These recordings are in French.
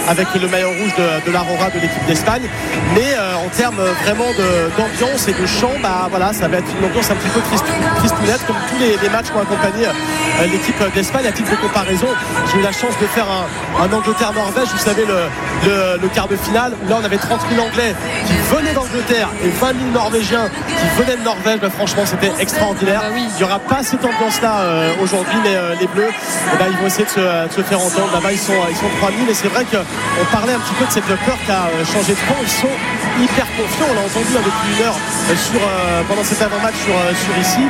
avec le maillot rouge de l'Aurora de l'équipe d'Espagne. Mais en termes vraiment d'ambiance et de chant, voilà, ça va être une ambiance un petit peu tristounette, comme tous les matchs qui ont accompagné l'équipe d'Espagne. À titre de comparaison, j'ai eu la chance de faire un Angleterre-Norvège, vous savez, le quart de finale, où là on avait 30 000 Anglais qui venaient d'Angleterre et 20 000 Norvégiens qui venaient de Norvège. Franchement, c'était extraordinaire. Oui. Il n'y aura pas cette ambiance-là aujourd'hui, mais les Bleus, ils vont essayer de se faire entendre. Là-bas, ils sont 3 000, et c'est vrai qu'on parlait un petit peu de cette peur qui a changé de camp. Ils sont hyper confiants. On l'a entendu depuis une heure pendant cet avant-match sur ici.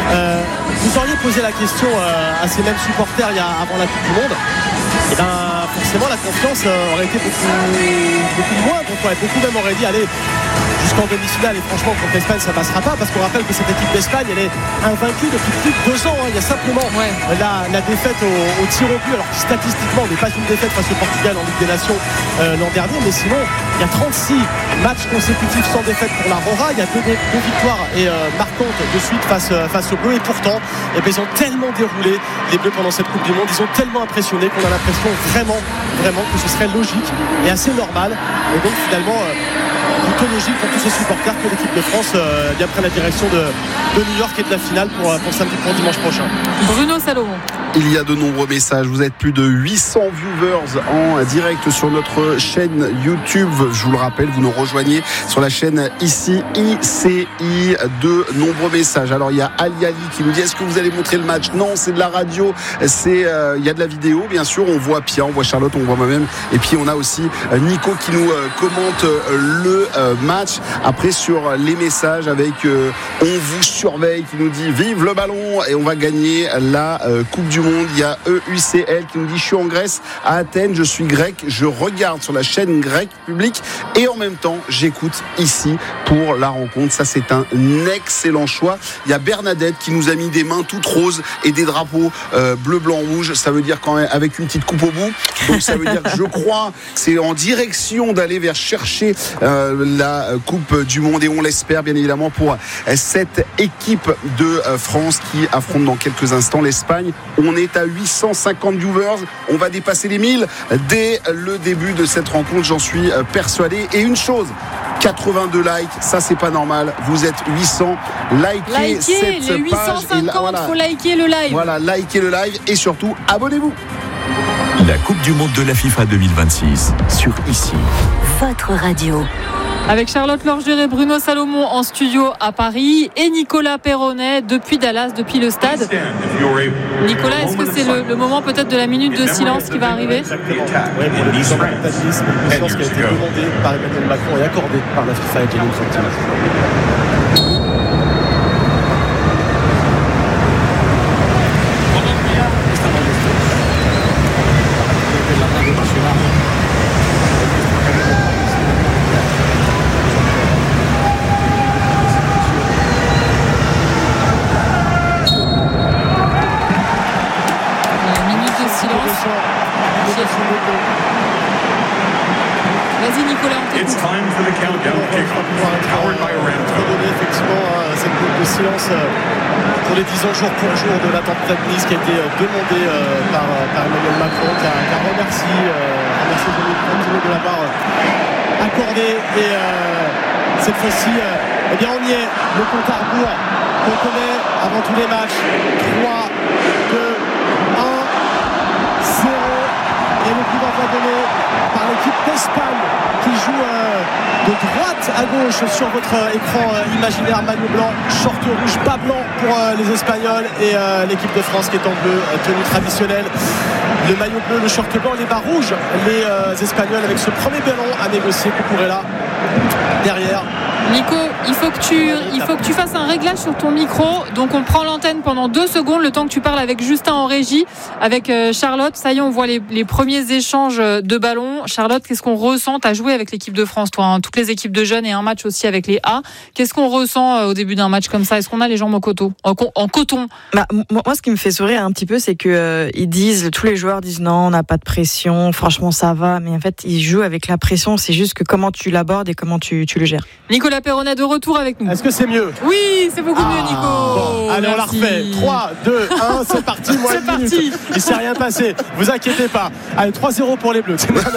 Vous auriez posé la question à ces mêmes supporters avant la Coupe du Monde. Et forcément la confiance aurait été beaucoup moins. Beaucoup même auraient dit allez jusqu'en demi-finale, et franchement contre l'Espagne ça passera pas, parce qu'on rappelle que cette équipe d'Espagne elle est invaincue depuis plus de 2 ans. Il y a simplement la défaite au tir au but, alors que statistiquement n'est pas une défaite face au Portugal en Ligue des Nations l'an dernier, mais sinon il y a 36 matchs consécutifs sans défaite pour l'Aurora. Il y a deux victoires marquantes de suite face aux Bleus, et pourtant ils ont tellement déroulé les Bleus pendant cette Coupe du Monde, ils ont tellement impressionné qu'on a l'impression vraiment que ce serait logique et assez normal, et donc finalement plutôt logique pour tous ces supporters que l'équipe de France prenne la direction de New York et de la finale pour dimanche prochain. Bruno Salomon. Il y a de nombreux messages. Vous êtes plus de 800 viewers en direct sur notre chaîne YouTube. Je vous le rappelle, vous nous rejoignez sur la chaîne ici, ICI. De nombreux messages. Alors il y a Ali qui nous dit: est-ce que vous allez montrer le match? Non, c'est de la radio. Il y a de la vidéo, bien sûr. On voit Pia, on voit Charlotte, on voit moi-même. Et puis on a aussi Nico qui nous commente le match. Après, sur les messages avec on vous surveille, qui nous dit vive le ballon et on va gagner la Coupe du Monde. Il y a EUCL qui nous dit: je suis en Grèce, à Athènes, je suis grec, je regarde sur la chaîne grecque publique et en même temps j'écoute ici pour la rencontre. Ça, c'est un excellent choix. Il y a Bernadette qui nous a mis des mains toutes roses et des drapeaux bleu, blanc, rouge. Ça veut dire quand même avec une petite coupe au bout. Donc ça veut dire que je crois que c'est en direction d'aller vers chercher la Coupe du Monde, et on l'espère bien évidemment pour cette équipe de France qui affronte dans quelques instants l'Espagne. On est à 850 viewers, on va dépasser les 1000 dès le début de cette rencontre, j'en suis persuadé. Et une chose, 82 likes, ça c'est pas normal. Vous êtes 800, likez cette les 850, page. faut liker le live. Voilà, likez le live et surtout abonnez-vous. La Coupe du Monde de la FIFA 2026 sur ici. Votre radio. Avec Charlotte Lorgeret, Bruno Salomon en studio à Paris et Nicolas Perronnet depuis Dallas, depuis le stade. Nicolas, est-ce que c'est le moment peut-être de la minute de silence qui va arriver? Exactement. Oui, pour le président de le silence qui a été demandé par Emmanuel Macron et accordé par la FIFA et Gianni Infantino. Vas-y Nicolas, on t'écoute. Effectivement, cette minute de silence pour les 10 ans jour pour jour de la tempête de Nice qui a été demandée par Emmanuel Macron, qui a remercié Gianni Infantino de l'avoir accordé. Et cette fois-ci, on y est. Le compte à rebours qu'on connaît avant tous les matchs. 3, 2, 1, 0. Et le coup d'envoi donné par l'équipe d'Espagne qui joue de droite à gauche sur votre écran imaginaire. Maillot blanc, short rouge, pas blanc pour les Espagnols, et l'équipe de France qui est en bleu, tenue traditionnelle. Le maillot bleu, le short blanc, les bas rouges. Les Espagnols avec ce premier ballon à négocier. Cucurella derrière. Nico, il faut que tu fasses un réglage sur ton micro. Donc on prend l'antenne pendant 2 secondes, le temps que tu parles avec Justin en régie, avec Charlotte. Ça y est, on voit les premiers échanges de ballons. Charlotte, qu'est-ce qu'on ressent? Tu as joué avec l'équipe de France, toi, toutes les équipes de jeunes, et un match aussi avec les A. Qu'est-ce qu'on ressent au début d'un match comme ça? Est-ce qu'on a les jambes en coton? Moi, ce qui me fait sourire un petit peu, c'est que tous les joueurs disent non, on n'a pas de pression, franchement ça va. Mais en fait, ils jouent avec la pression. C'est juste que comment tu l'abordes et comment tu le gères. Nicolas Perronnet de retour avec nous. Est-ce que c'est mieux? Oui, c'est beaucoup mieux, Nico. Bon, allez, on la refait. 3, 2, 1, c'est parti. C'est parti. Il s'est rien passé. Vous inquiétez pas. Allez, 3-0 pour les Bleus.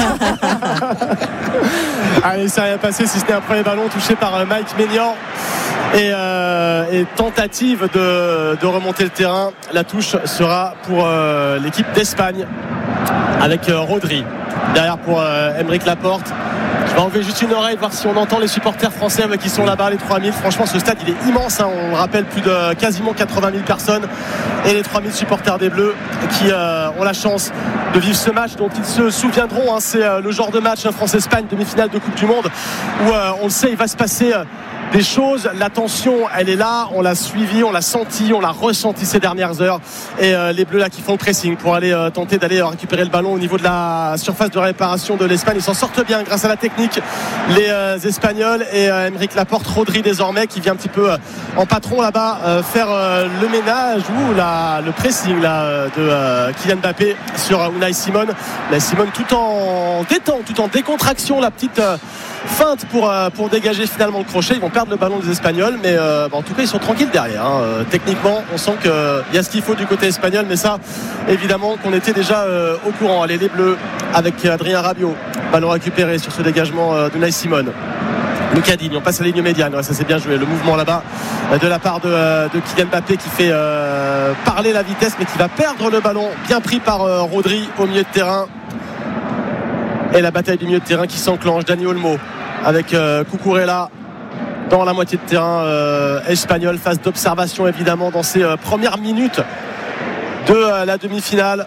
Allez, ça rien passé si c'était un premier ballon touché par Mike Maignan et tentative de remonter le terrain. La touche sera pour l'équipe d'Espagne avec Rodri derrière pour Aymeric Laporte. Je vais enlever juste une oreille, voir si on entend les supporters français qui sont là-bas, les 3000. Franchement, ce stade, il est immense, hein. On le rappelle, plus de quasiment 80 000 personnes. Et les 3000 supporters des Bleus qui ont la chance de vivre ce match dont ils se souviendront, hein. C'est le genre de match France-Espagne, demi-finale de Coupe du Monde, où on le sait, il va se passer des choses. La tension, elle est là, on l'a suivi, on l'a senti, on l'a ressenti ces dernières heures. Et les Bleus là qui font le pressing pour aller tenter d'aller récupérer le ballon au niveau de la surface de réparation de l'Espagne. Ils s'en sortent bien grâce à la technique, les Espagnols, et Aymeric Laporte, Rodri désormais qui vient un petit peu en patron là-bas faire le ménage ou le pressing là, de Kylian Mbappé sur Unai Simon. Unai Simon tout en détente, tout en décontraction, la petite feinte pour dégager finalement le crochet. Ils vont perdre le ballon des Espagnols, mais en tout cas ils sont tranquilles derrière, hein. Techniquement on sent qu'il y a ce qu'il faut du côté espagnol, mais ça évidemment qu'on était déjà au courant. Allez, les Bleus avec Adrien Rabiot, ballon récupéré sur ce dégagement d'Unai Simon. Lucas Digne, on passe à la ligne médiane. Ouais, ça c'est bien joué, le mouvement là-bas de la part de Kylian Mbappé qui fait parler la vitesse, mais qui va perdre le ballon, bien pris par Rodri au milieu de terrain. Et la bataille du milieu de terrain qui s'enclenche. Dani Olmo avec Cucurella dans la moitié de terrain espagnol. Phase d'observation évidemment dans ces premières minutes de la demi-finale,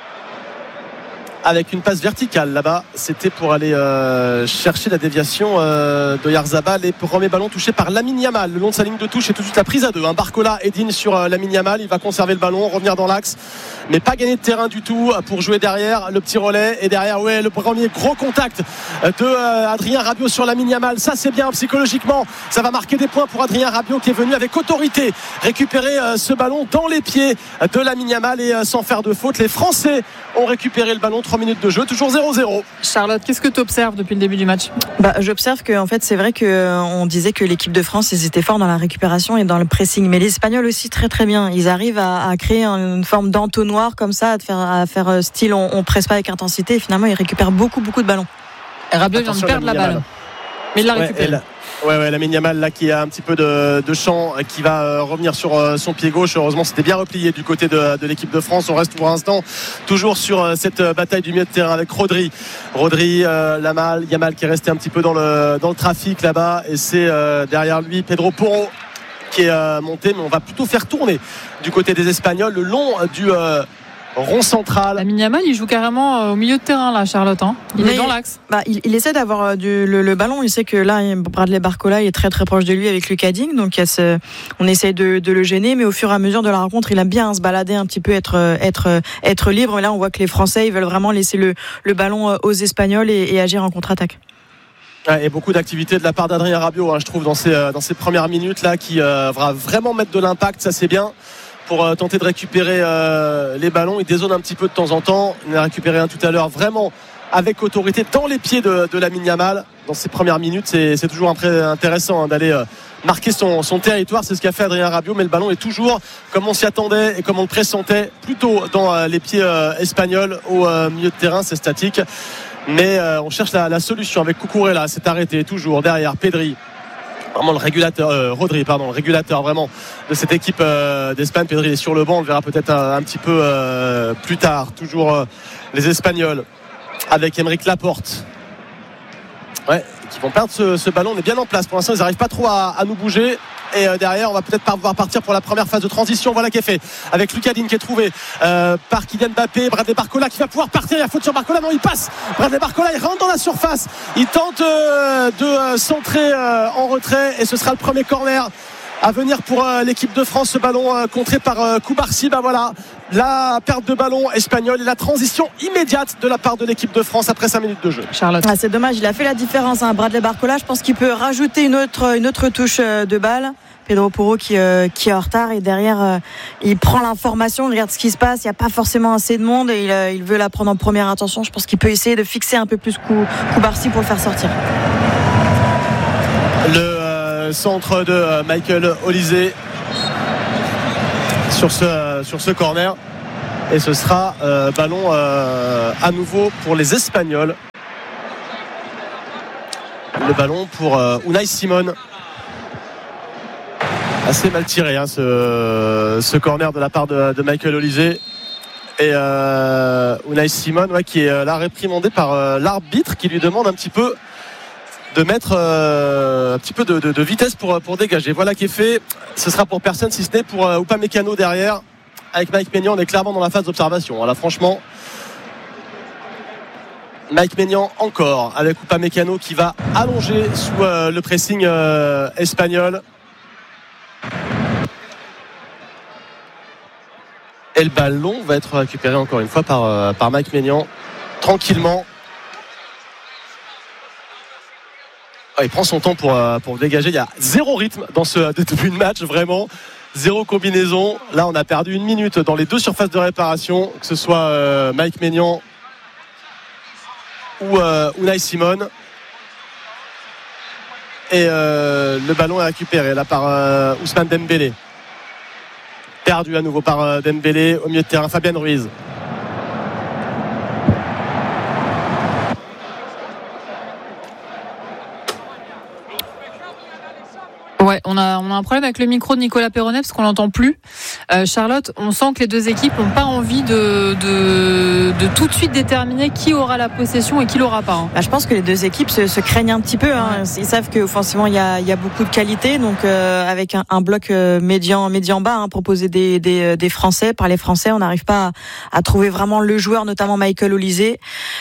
avec une passe verticale là-bas. C'était pour aller chercher la déviation de Yarzabal. Les premiers ballons touchés par Lamine Yamal le long de sa ligne de touche, et tout de suite la prise à deux. Barcola et Digne sur Lamine Yamal. Il va conserver le ballon, revenir dans l'axe, mais pas gagner de terrain du tout pour jouer derrière. Le petit relais, et derrière le premier gros contact de Adrien Rabiot sur Lamine Yamal. Ça c'est bien psychologiquement, ça va marquer des points pour Adrien Rabiot qui est venu avec autorité récupérer ce ballon dans les pieds de Lamine Yamal et sans faire de faute. Les Français ont récupéré le ballon. 3 minutes de jeu, toujours 0-0. Charlotte, qu'est-ce que tu observes depuis le début du match? J'observe que en fait, c'est vrai qu'on disait que l'équipe de France, ils étaient forts dans la récupération et dans le pressing, mais les Espagnols aussi très très bien. Ils arrivent à créer une forme d'entonnoir comme ça, à faire style on presse pas avec intensité, et finalement ils récupèrent beaucoup de ballons. Et Rabiot vient de perdre la balle, mais il l'a récupéré. Lamine Yamal là qui a un petit peu de champ, qui va revenir sur son pied gauche. Heureusement c'était bien replié du côté de l'équipe de France. On reste pour l'instant toujours sur cette bataille du milieu de terrain avec Rodri, Yamal qui est resté un petit peu dans le trafic là-bas, et c'est derrière lui Pedro Porro qui est monté, mais on va plutôt faire tourner du côté des Espagnols le long du rond central. Lamine Yamal, il joue carrément au milieu de terrain là, Charlotte, hein. Il est dans l'axe. Il essaie d'avoir le ballon. Il sait que là, Bradley Barcola est très très proche de lui avec Lucas Digne, donc on essaie de le gêner, mais au fur et à mesure de la rencontre, il aime bien se balader un petit peu, être libre. Mais là, on voit que les Français, ils veulent vraiment laisser le ballon aux Espagnols et agir en contre-attaque. Et beaucoup d'activité de la part d'Adrien Rabiot, hein, je trouve, dans ces premières minutes là, qui va vraiment mettre de l'impact. Ça c'est bien, pour tenter de récupérer les ballons. Il dézone un petit peu de temps en temps. Il a récupéré un tout à l'heure vraiment avec autorité dans les pieds de Lamine Yamal. Dans ces premières minutes, c'est toujours intéressant, hein, d'aller marquer son territoire. C'est ce qu'a fait Adrien Rabiot, mais le ballon est toujours, comme on s'y attendait et comme on le pressentait, plutôt dans les pieds espagnols au milieu de terrain. C'est statique, mais on cherche la solution avec Cucurella. C'est arrêté toujours derrière Pedri, vraiment le régulateur vraiment de cette équipe d'Espagne. Pedri est sur le banc, on le verra peut-être un petit peu plus tard. Toujours les Espagnols avec Aymeric Laporte, qui vont perdre ce ballon. On est bien en place pour l'instant, ils n'arrivent pas trop à nous bouger. Et derrière, on va peut-être pas pouvoir partir pour la première phase de transition. Voilà qui est fait avec Lucas Digne qui est trouvé par Kylian Mbappé. Bradley Barcola qui va pouvoir partir. Il y a faute sur Barcola. Non, il passe. Bradley Barcola, il rentre dans la surface. Il tente de centrer en retrait, et ce sera le premier corner à venir pour l'équipe de France. Ce ballon contré par Koubarsi. Voilà, la perte de ballon espagnole et la transition immédiate de la part de l'équipe de France après 5 minutes de jeu. Charlotte. C'est dommage, il a fait la différence, hein, Bradley Barcola. Je pense qu'il peut rajouter une autre touche de balle. Pedro Porro qui est en retard, et derrière il prend l'information, il regarde ce qui se passe. Il n'y a pas forcément assez de monde, et il veut la prendre en première intention. Je pense qu'il peut essayer de fixer un peu plus Koubarsi pour le faire sortir. Le centre de Michael Olise sur ce corner, et ce sera ballon à nouveau pour les Espagnols. Le ballon pour Unai Simon. Assez mal tiré ce corner de la part de Michael Olise. Et Unai Simon qui est là réprimandé par l'arbitre qui lui demande un petit peu de mettre un petit peu de vitesse pour dégager. Voilà qui est fait. Ce sera pour personne si ce n'est pour Upamecano derrière. Avec Mike Maignan, on est clairement dans la phase d'observation. Voilà, franchement, Mike Maignan encore avec Upamecano qui va allonger sous le pressing espagnol. Et le ballon va être récupéré encore une fois par Mike Maignan tranquillement. Il prend son temps pour dégager. Il y a zéro rythme dans ce début de match, vraiment zéro combinaison. Là on a perdu 1 minute dans les 2 surfaces de réparation, que ce soit Mike Maignan ou Unai Simon. Et le ballon est récupéré là par Ousmane Dembélé. Perdu à nouveau par Dembélé. Au milieu de terrain, Fabian Ruiz. Ouais, on a un problème avec le micro de Nicolas Perronnet parce qu'on l'entend plus. Charlotte, on sent que les deux équipes n'ont pas envie de tout de suite déterminer qui aura la possession et qui l'aura pas. Je pense que les deux équipes se craignent un petit peu. Hein. Ils savent qu'offensivement il y a beaucoup de qualité, donc avec un bloc médian bas, proposer des Français par les Français, on n'arrive pas à trouver vraiment le joueur, notamment Michael Olise,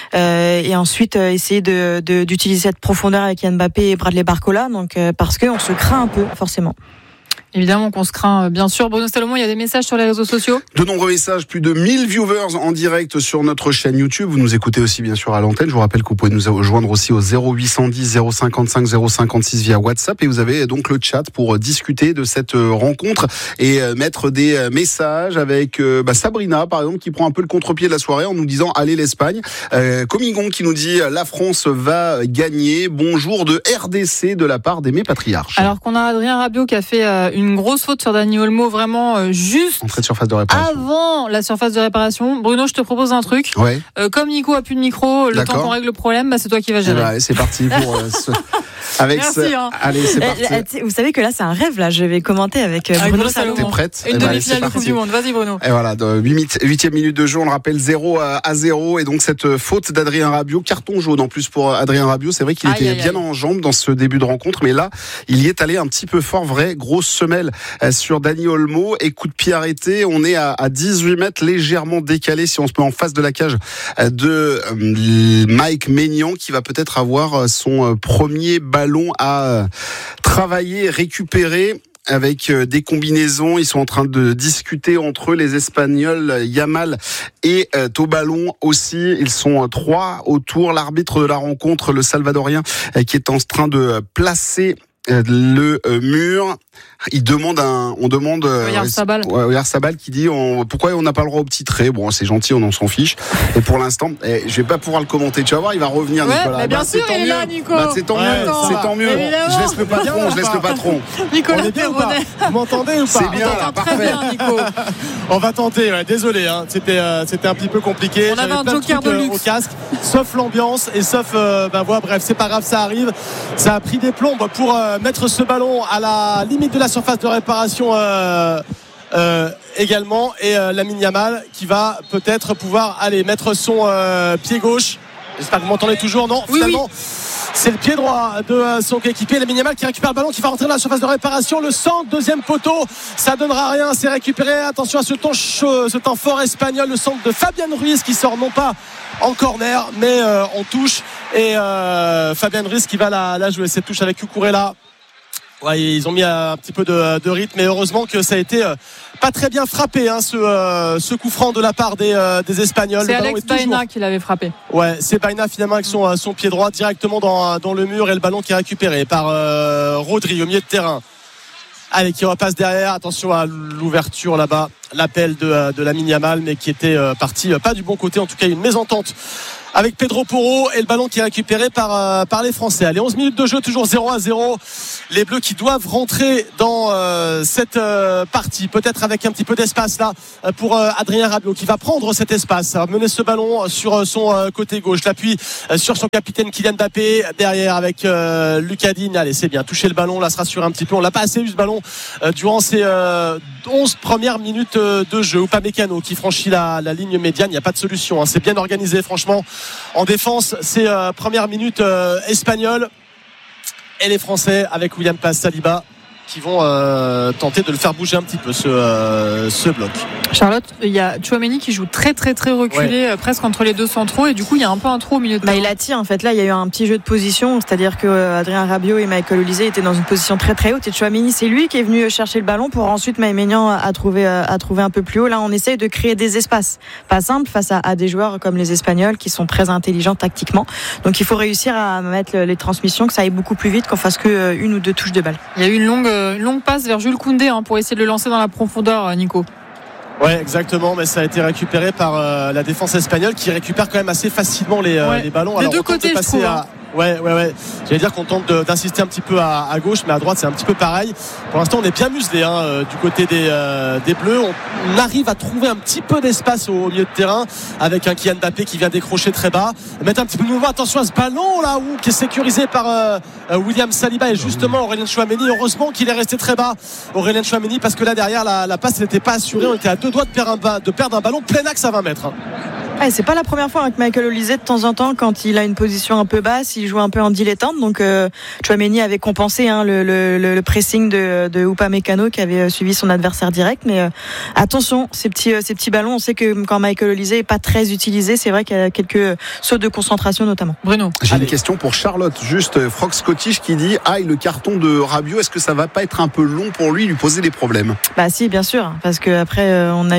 et ensuite essayer d'utiliser cette profondeur avec Yann Mbappé et Bradley Barcola, donc parce qu'on se craint un peu forcément. Évidemment qu'on se craint, bien sûr. Bruno Salomon, il y a des messages sur les réseaux sociaux. De nombreux messages, plus de 1000 viewers en direct sur notre chaîne YouTube. Vous nous écoutez aussi bien sûr à l'antenne. Je vous rappelle que vous pouvez nous rejoindre aussi au 0810 055 056 via WhatsApp. Et vous avez donc le chat pour discuter de cette rencontre et mettre des messages avec Sabrina, par exemple, qui prend un peu le contre-pied de la soirée en nous disant « Allez l'Espagne ». Comigon qui nous dit « La France va gagner ». Bonjour de RDC de la part d'Aimé Patriarche. Alors qu'on a Adrien Rabiot qui a fait une grosse faute sur Dani Olmo, vraiment juste entrée de surface de réparation. Avant la surface de réparation. Bruno, je te propose un truc. Ouais. Comme Nico a plus de micro, le temps qu'on règle le problème, c'est toi qui vas gérer. Allez, c'est parti pour avec merci. Allez, c'est parti. Vous savez que là, c'est un rêve. Là, je vais commenter avec Bruno Salomon. T'es prête? Une demi-finale de Coupe du Monde. Vas-y, Bruno. Et voilà, 8e minute de jeu, on le rappelle 0-0. Et donc, cette faute d'Adrien Rabiot, carton jaune en plus pour Adrien Rabiot. C'est vrai qu'il était bien en jambes dans ce début de rencontre, mais là, il y est allé un petit peu fort, vrai. Grosse semelle sur Dani Olmo et coup de pied arrêté. On est à 18 mètres, légèrement décalé si on se met en face de la cage de Mike Maignan qui va peut-être avoir son premier ballon à travailler, récupérer. Avec des combinaisons, ils sont en train de discuter entre eux, les Espagnols, Yamal et Tobalon aussi. Ils sont 3 autour. L'arbitre de la rencontre, le Salvadorien, qui est en train de placer le mur. On demande Oyarzabal qui dit pourquoi on n'a pas le droit au petit trait. Bon, c'est gentil, on en s'en fiche. Et pour l'instant, je vais pas pouvoir le commenter. Tu vas voir, il va revenir, Nicolas. Mais bien sûr, il est là, Nico. C'est tant mieux. Je laisse le patron. Nicolas, on est bien ou pas? Vous m'entendez ou pas? C'est bien, là, parfait. Nico. On va tenter. Désolé, c'était un petit peu compliqué. On avait un joker de luxe au casque, sauf l'ambiance et sauf bref, c'est pas grave, ça arrive. Ça a pris des plombes pour mettre ce ballon à la limite de la surface de réparation également, et Lamine Yamal qui va peut-être pouvoir aller mettre son pied gauche. J'espère que vous m'entendez toujours. Non, finalement c'est le pied droit de son coéquipier, Lamine Yamal, qui récupère le ballon, qui va rentrer dans la surface de réparation. Le centre, deuxième poteau, ça donnera rien, c'est récupéré. Attention à ce temps fort espagnol, le centre de Fabian Ruiz qui sort non pas en corner mais en touche, et Fabian Ruiz qui va la jouer cette touche avec Cucurella. Ouais, ils ont mis un petit peu de rythme, mais heureusement que ça a été pas très bien frappé, ce coup franc de la part des Espagnols. C'est Alex Baena qui l'avait frappé. Ouais, c'est Baena finalement avec son pied droit directement dans le mur, et le ballon qui est récupéré par Rodri au milieu de terrain. Allez, qui repasse derrière. Attention à l'ouverture là-bas, l'appel de Lamine Yamal, mais qui était parti pas du bon côté. En tout cas, une mésentente avec Pedro Porro et le ballon qui est récupéré par les Français. Allez, 11 minutes de jeu, toujours 0-0. Les Bleus qui doivent rentrer dans cette partie, peut-être avec un petit peu d'espace là pour Adrien Rabiot qui va prendre cet espace, mener ce ballon sur son côté gauche, l'appui sur son capitaine Kylian Mbappé derrière avec Lucas Digne. Allez, c'est bien, toucher le ballon là, se rassurer un petit peu. On l'a pas assez eu ce ballon durant ces 11 premières minutes de jeu. Upamecano qui franchit la ligne médiane, il n'y a pas de solution, hein. C'est bien organisé franchement en défense ces premières minutes espagnoles, et les Français avec William Saliba qui vont tenter de le faire bouger un petit peu ce bloc. Charlotte, il y a Tchouaméni qui joue très très très reculé, presque entre les deux centraux, et du coup il y a un peu un trou au milieu de terrain. Il attire en fait. Là il y a eu un petit jeu de position, c'est-à-dire que Adrien Rabiot et Michael Olise étaient dans une position très très haute, et Tchouaméni c'est lui qui est venu chercher le ballon pour ensuite Maïmenian a trouvé un peu plus haut. Là on essaye de créer des espaces, pas simple face à des joueurs comme les Espagnols qui sont très intelligents tactiquement, donc il faut réussir à mettre les transmissions, que ça aille beaucoup plus vite, qu'on fasse que une ou deux touches de balle. Il y a eu une longue passe vers Jules Koundé pour essayer de le lancer dans la profondeur, Nico. Ouais, exactement, mais ça a été récupéré par la défense espagnole qui récupère quand même assez facilement les ballons. Des deux côtés, je trouve. Ouais. J'allais dire qu'on tente d'insister un petit peu à gauche, mais à droite c'est un petit peu pareil. Pour l'instant on est bien muselé du côté des Bleus. On arrive à trouver un petit peu d'espace au milieu de terrain avec un Kylian Mbappé qui vient décrocher très bas, mettre un petit peu de mouvement. Attention à ce ballon là qui est sécurisé par William Saliba et justement Aurélien Tchouaméni. Heureusement qu'il est resté très bas, Aurélien Tchouaméni, parce que là derrière la passe n'était pas assurée. On était à deux doigts de perdre un ballon plein axe à 20 mètres. C'est pas la première fois avec Michael Olise, de temps en temps quand il a une position un peu basse, il joue un peu en dilettante, donc Tchouaméni avait compensé le pressing de Upamecano qui avait suivi son adversaire direct, mais attention, ces petits ballons, on sait que quand Michael Olise est pas très utilisé, c'est vrai qu'il y a quelques sauts de concentration notamment. Bruno, j'ai une question pour Charlotte, juste Frog Scottish qui dit le carton de Rabiot, est-ce que ça va pas être un peu long pour lui poser des problèmes? Si, bien sûr, parce que après on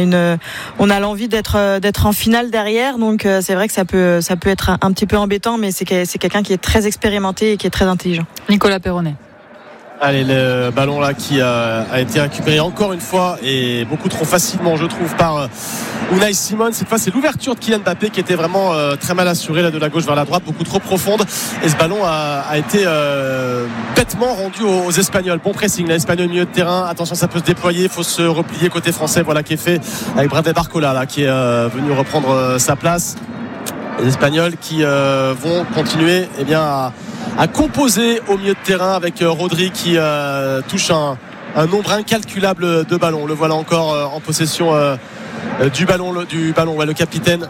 a l'envie d'être en finale derrière. Donc c'est vrai que ça peut être un petit peu embêtant, mais c'est quelqu'un qui est très expérimenté et qui est très intelligent. Nicolas Perronnet. Allez, le ballon là qui a été récupéré encore une fois et beaucoup trop facilement, je trouve, par Unai Simon. Cette fois c'est l'ouverture de Kylian Mbappé qui était vraiment très mal assurée là, de la gauche vers la droite, beaucoup trop profonde, et ce ballon a été bêtement rendu aux Espagnols. Bon pressing, l'Espagnol milieu de terrain, attention ça peut se déployer, il faut se replier côté français, voilà qui est fait avec Bradley Barcola là qui est venu reprendre sa place. Les Espagnols qui vont continuer à composer au milieu de terrain avec Rodri qui touche un nombre incalculable de ballons. Le voilà encore en possession du ballon, le capitaine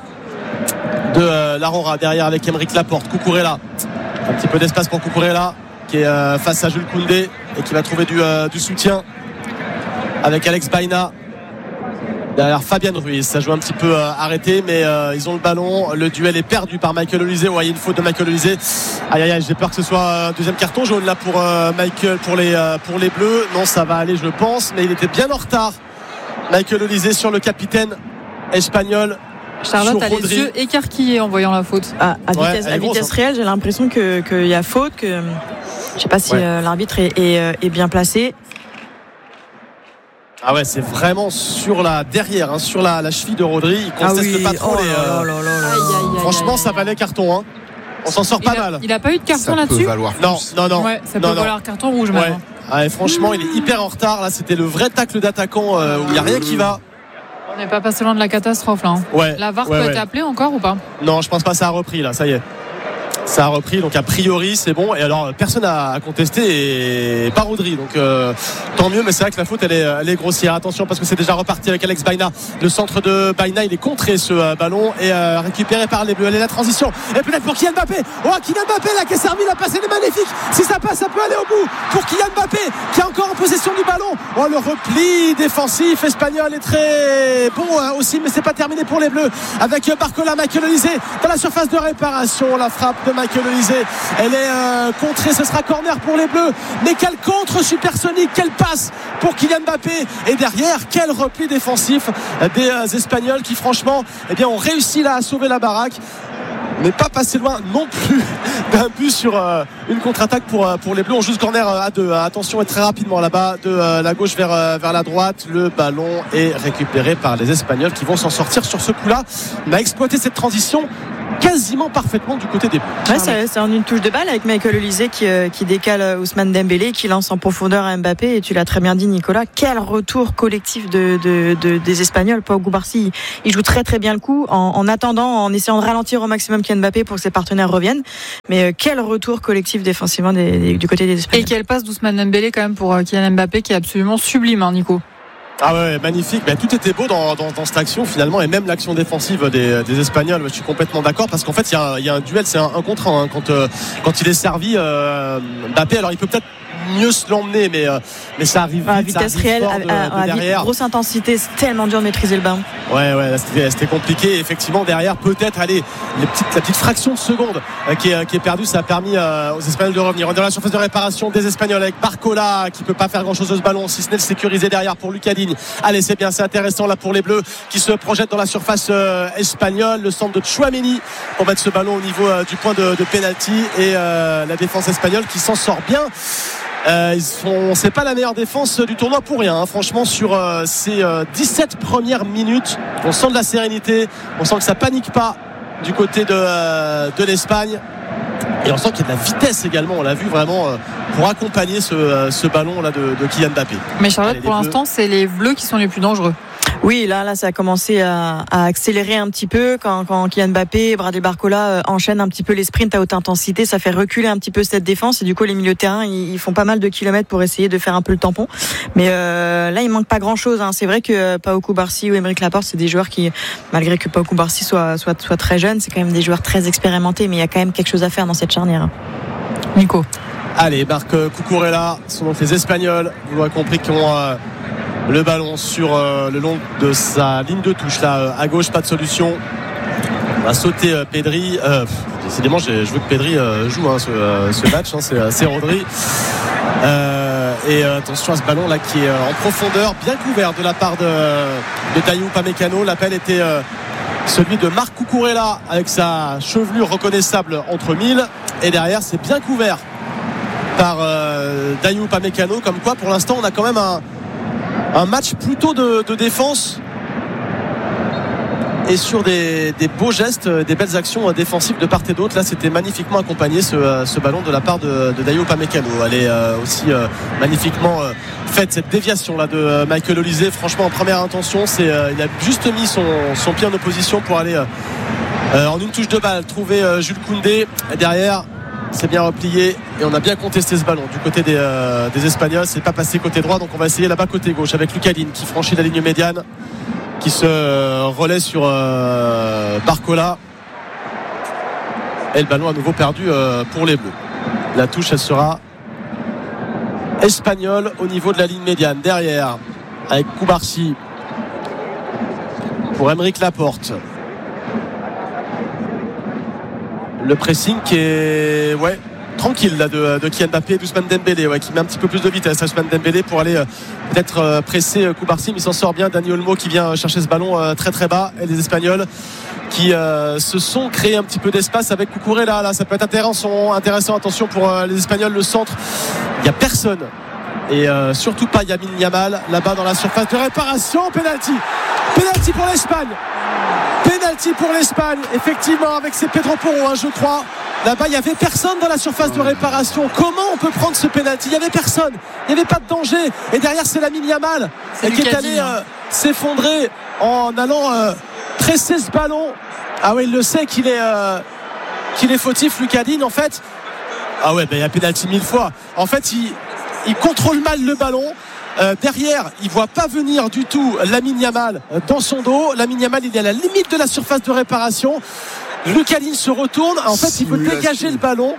de l'Aurora derrière avec Aymeric Laporte. Cucurella, un petit peu d'espace pour Cucurella qui est face à Jules Koundé et qui va trouver du soutien avec Alex Baena. Derrière Fabien Ruiz, ça joue un petit peu arrêté, mais ils ont le ballon. Le duel est perdu par Michael Olise. Il y a une faute de Michael Olise. Aïe, j'ai peur que ce soit un deuxième carton jaune là pour Michael, pour les Bleus. Non, ça va aller, je pense, mais il était bien en retard. Michael Olise sur le capitaine espagnol. Charlotte a les yeux écarquillés en voyant la faute. À vitesse réelle, j'ai l'impression qu'il y a faute. Je ne sais pas si l'arbitre est bien placé. Ah ouais, c'est vraiment sur derrière, sur la cheville de Rodri. Il conteste pas trop franchement, ça valait carton. Hein. On s'en sort pas mal. Il n'a pas eu de carton là-dessus. Non. Ouais, ça peut valoir carton rouge même. Franchement, il est hyper en retard. Là, c'était le vrai tacle d'attaquant où il n'y a rien qui va. On n'est pas passé loin de la catastrophe là. La VAR peut être appelée encore ou pas? Non, je pense pas. Ça a repris là. Ça y est. Ça a repris, donc a priori c'est bon. Et alors personne n'a contesté, et pas Rodri, donc tant mieux. Mais c'est vrai que la faute elle est grossière. Attention parce que c'est déjà reparti avec Alex Baena. Le centre de Baena, il est contré ce ballon et récupéré par les Bleus. Elle est la transition et peut-être pour Kylian Mbappé. Kylian Mbappé là qui est servi, la passe elle est magnifique. Si ça passe, ça peut aller au bout pour Kylian Mbappé qui est encore en possession du ballon. Le repli défensif espagnol est très bon aussi, mais c'est pas terminé pour les Bleus avec Barcola. Michael Olise dans la surface de réparation, la frappe de Michael Olise, elle est contrée, ce sera corner pour les Bleus, mais quel contre supersonique, quelle passe pour Kylian Mbappé, et derrière quel repli défensif des Espagnols qui franchement ont réussi là à sauver la baraque, mais pas passé loin non plus d'un but sur une contre-attaque pour les Bleus. On joue ce corner à deux. Attention, et très rapidement là-bas de la gauche vers la droite. Le ballon est récupéré par les Espagnols qui vont s'en sortir sur ce coup-là. On a exploité cette transition quasiment parfaitement du côté des Bleus. Ouais, c'est en une touche de balle avec Michael Olise qui décale Ousmane Dembélé, qui lance en profondeur à Mbappé. Et tu l'as très bien dit, Nicolas, quel retour collectif des Espagnols. Pau Cubarsí, il joue très très bien le coup en attendant, en essayant de ralentir au maximum Kylian Mbappé pour que ses partenaires reviennent. Mais quel retour collectif défensivement du côté des Espagnols. Et quelle passe d'Ousmane Dembélé quand même pour Kylian Mbappé, qui est absolument sublime, hein, Nico. Ah ouais, magnifique. Ben, tout était beau dans cette action finalement, et même l'action défensive des Espagnols. Je suis complètement d'accord, parce qu'en fait il y a un duel, c'est un contre un, quand il est servi Mbappé. Alors il peut peut-être mieux se l'emmener, mais ça arrive à vite, vitesse ça arrive réelle, fort de derrière. Grosse intensité, c'est tellement dur de maîtriser le ballon. Ouais, là, c'était compliqué. Effectivement, derrière, peut-être, la petite fraction de seconde qui est perdue, ça a permis aux Espagnols de revenir. On est dans la surface de réparation des Espagnols avec Barcola qui peut pas faire grand-chose de ce ballon, si ce n'est le sécuriser derrière pour Lucas Digne. Allez, c'est bien, c'est intéressant là pour les Bleus qui se projettent dans la surface espagnole. Le centre de Tchouaméni pour mettre ce ballon au niveau du point de pénalty, et la défense espagnole qui s'en sort bien. C'est pas la meilleure défense du tournoi pour rien, hein. Franchement, sur ces 17 premières minutes, on sent de la sérénité, on sent que ça panique pas du côté de l'Espagne, et on sent qu'il y a de la vitesse également. On l'a vu vraiment pour accompagner ce ballon là de Kylian Mbappé. Mais Charlotte, pour l'instant, c'est les Bleus qui sont les plus dangereux. Oui, là, ça a commencé à accélérer un petit peu quand Kylian Mbappé et Bradley Barcola enchaînent un petit peu les sprints à haute intensité. Ça fait reculer un petit peu cette défense, et du coup, les milieux de terrain, ils font pas mal de kilomètres pour essayer de faire un peu le tampon. Mais là, il manque pas grand-chose, hein. C'est vrai que Pau Cubarsí ou Aymeric Laporte, c'est des joueurs qui, malgré que Pau Cubarsí soit très jeune, c'est quand même des joueurs très expérimentés, mais il y a quand même quelque chose à faire dans cette charnière. Nico. Allez, Marc Cucurella, ce sont donc les Espagnols, vous l'aurez compris, qui ont le ballon sur le long de sa ligne de touche là, à gauche. Pas de solution. On va sauter Pedri. Décidément, je veux que Pedri joue ce match, hein. C'est Rodri. Et attention à ce ballon là qui est en profondeur, bien couvert de la part de Dayou Upamecano. L'appel était celui de Marc Cucurella avec sa chevelure reconnaissable entre mille, et derrière c'est bien couvert par Dayou Upamecano. Comme quoi, pour l'instant, on a quand même un match plutôt de défense, et sur des beaux gestes, des belles actions défensives de part et d'autre. Là, c'était magnifiquement accompagné ce ballon de la part de Dayou Upamecano. Elle est aussi magnifiquement faite, cette déviation là de Michael Olise. Franchement, en première intention, il a juste mis son pied en opposition pour aller en une touche de balle trouver Jules Koundé. Et derrière, c'est bien replié, et on a bien contesté ce ballon du côté des Espagnols. C'est pas passé côté droit, donc on va essayer là-bas côté gauche avec Lucas Digne qui franchit la ligne médiane, qui se relaie sur Barcola, et le ballon à nouveau perdu pour les Bleus. La touche, elle sera espagnole au niveau de la ligne médiane. Derrière, avec Cubarsí pour Aymeric Laporte. Le pressing qui est tranquille là de Kylian Mbappé et d'Ousmane Dembélé, qui met un petit peu plus de vitesse à Ousmane Dembélé pour aller peut-être presser Cubarsí, mais il s'en sort bien. Dani Olmo qui vient chercher ce ballon très très bas, et les Espagnols qui se sont créés un petit peu d'espace avec Cucurella. Là, ça peut être intéressant. Attention pour les Espagnols, le centre, il n'y a personne, et surtout pas Lamine Yamal là-bas dans la surface de réparation. Penalty pour l'Espagne. Penalty pour l'Espagne, effectivement, avec ses Pedro Porro, je crois. Là-bas, il n'y avait personne dans la surface de réparation. Comment on peut prendre ce penalty? Il n'y avait personne, il n'y avait pas de danger. Et derrière, c'est Lamine Yamal qui est allé s'effondrer en allant presser ce ballon. Ah oui, il le sait qu'il est fautif, Lucas Digne, en fait. Ah ouais, il y a penalty 1000 fois. En fait, il contrôle mal le ballon. Derrière, il ne voit pas venir du tout Lamine Yamal dans son dos. Lamine Yamal, il est à la limite de la surface de réparation. Lucas Digne se retourne. En fait, il veut dégager le ballon.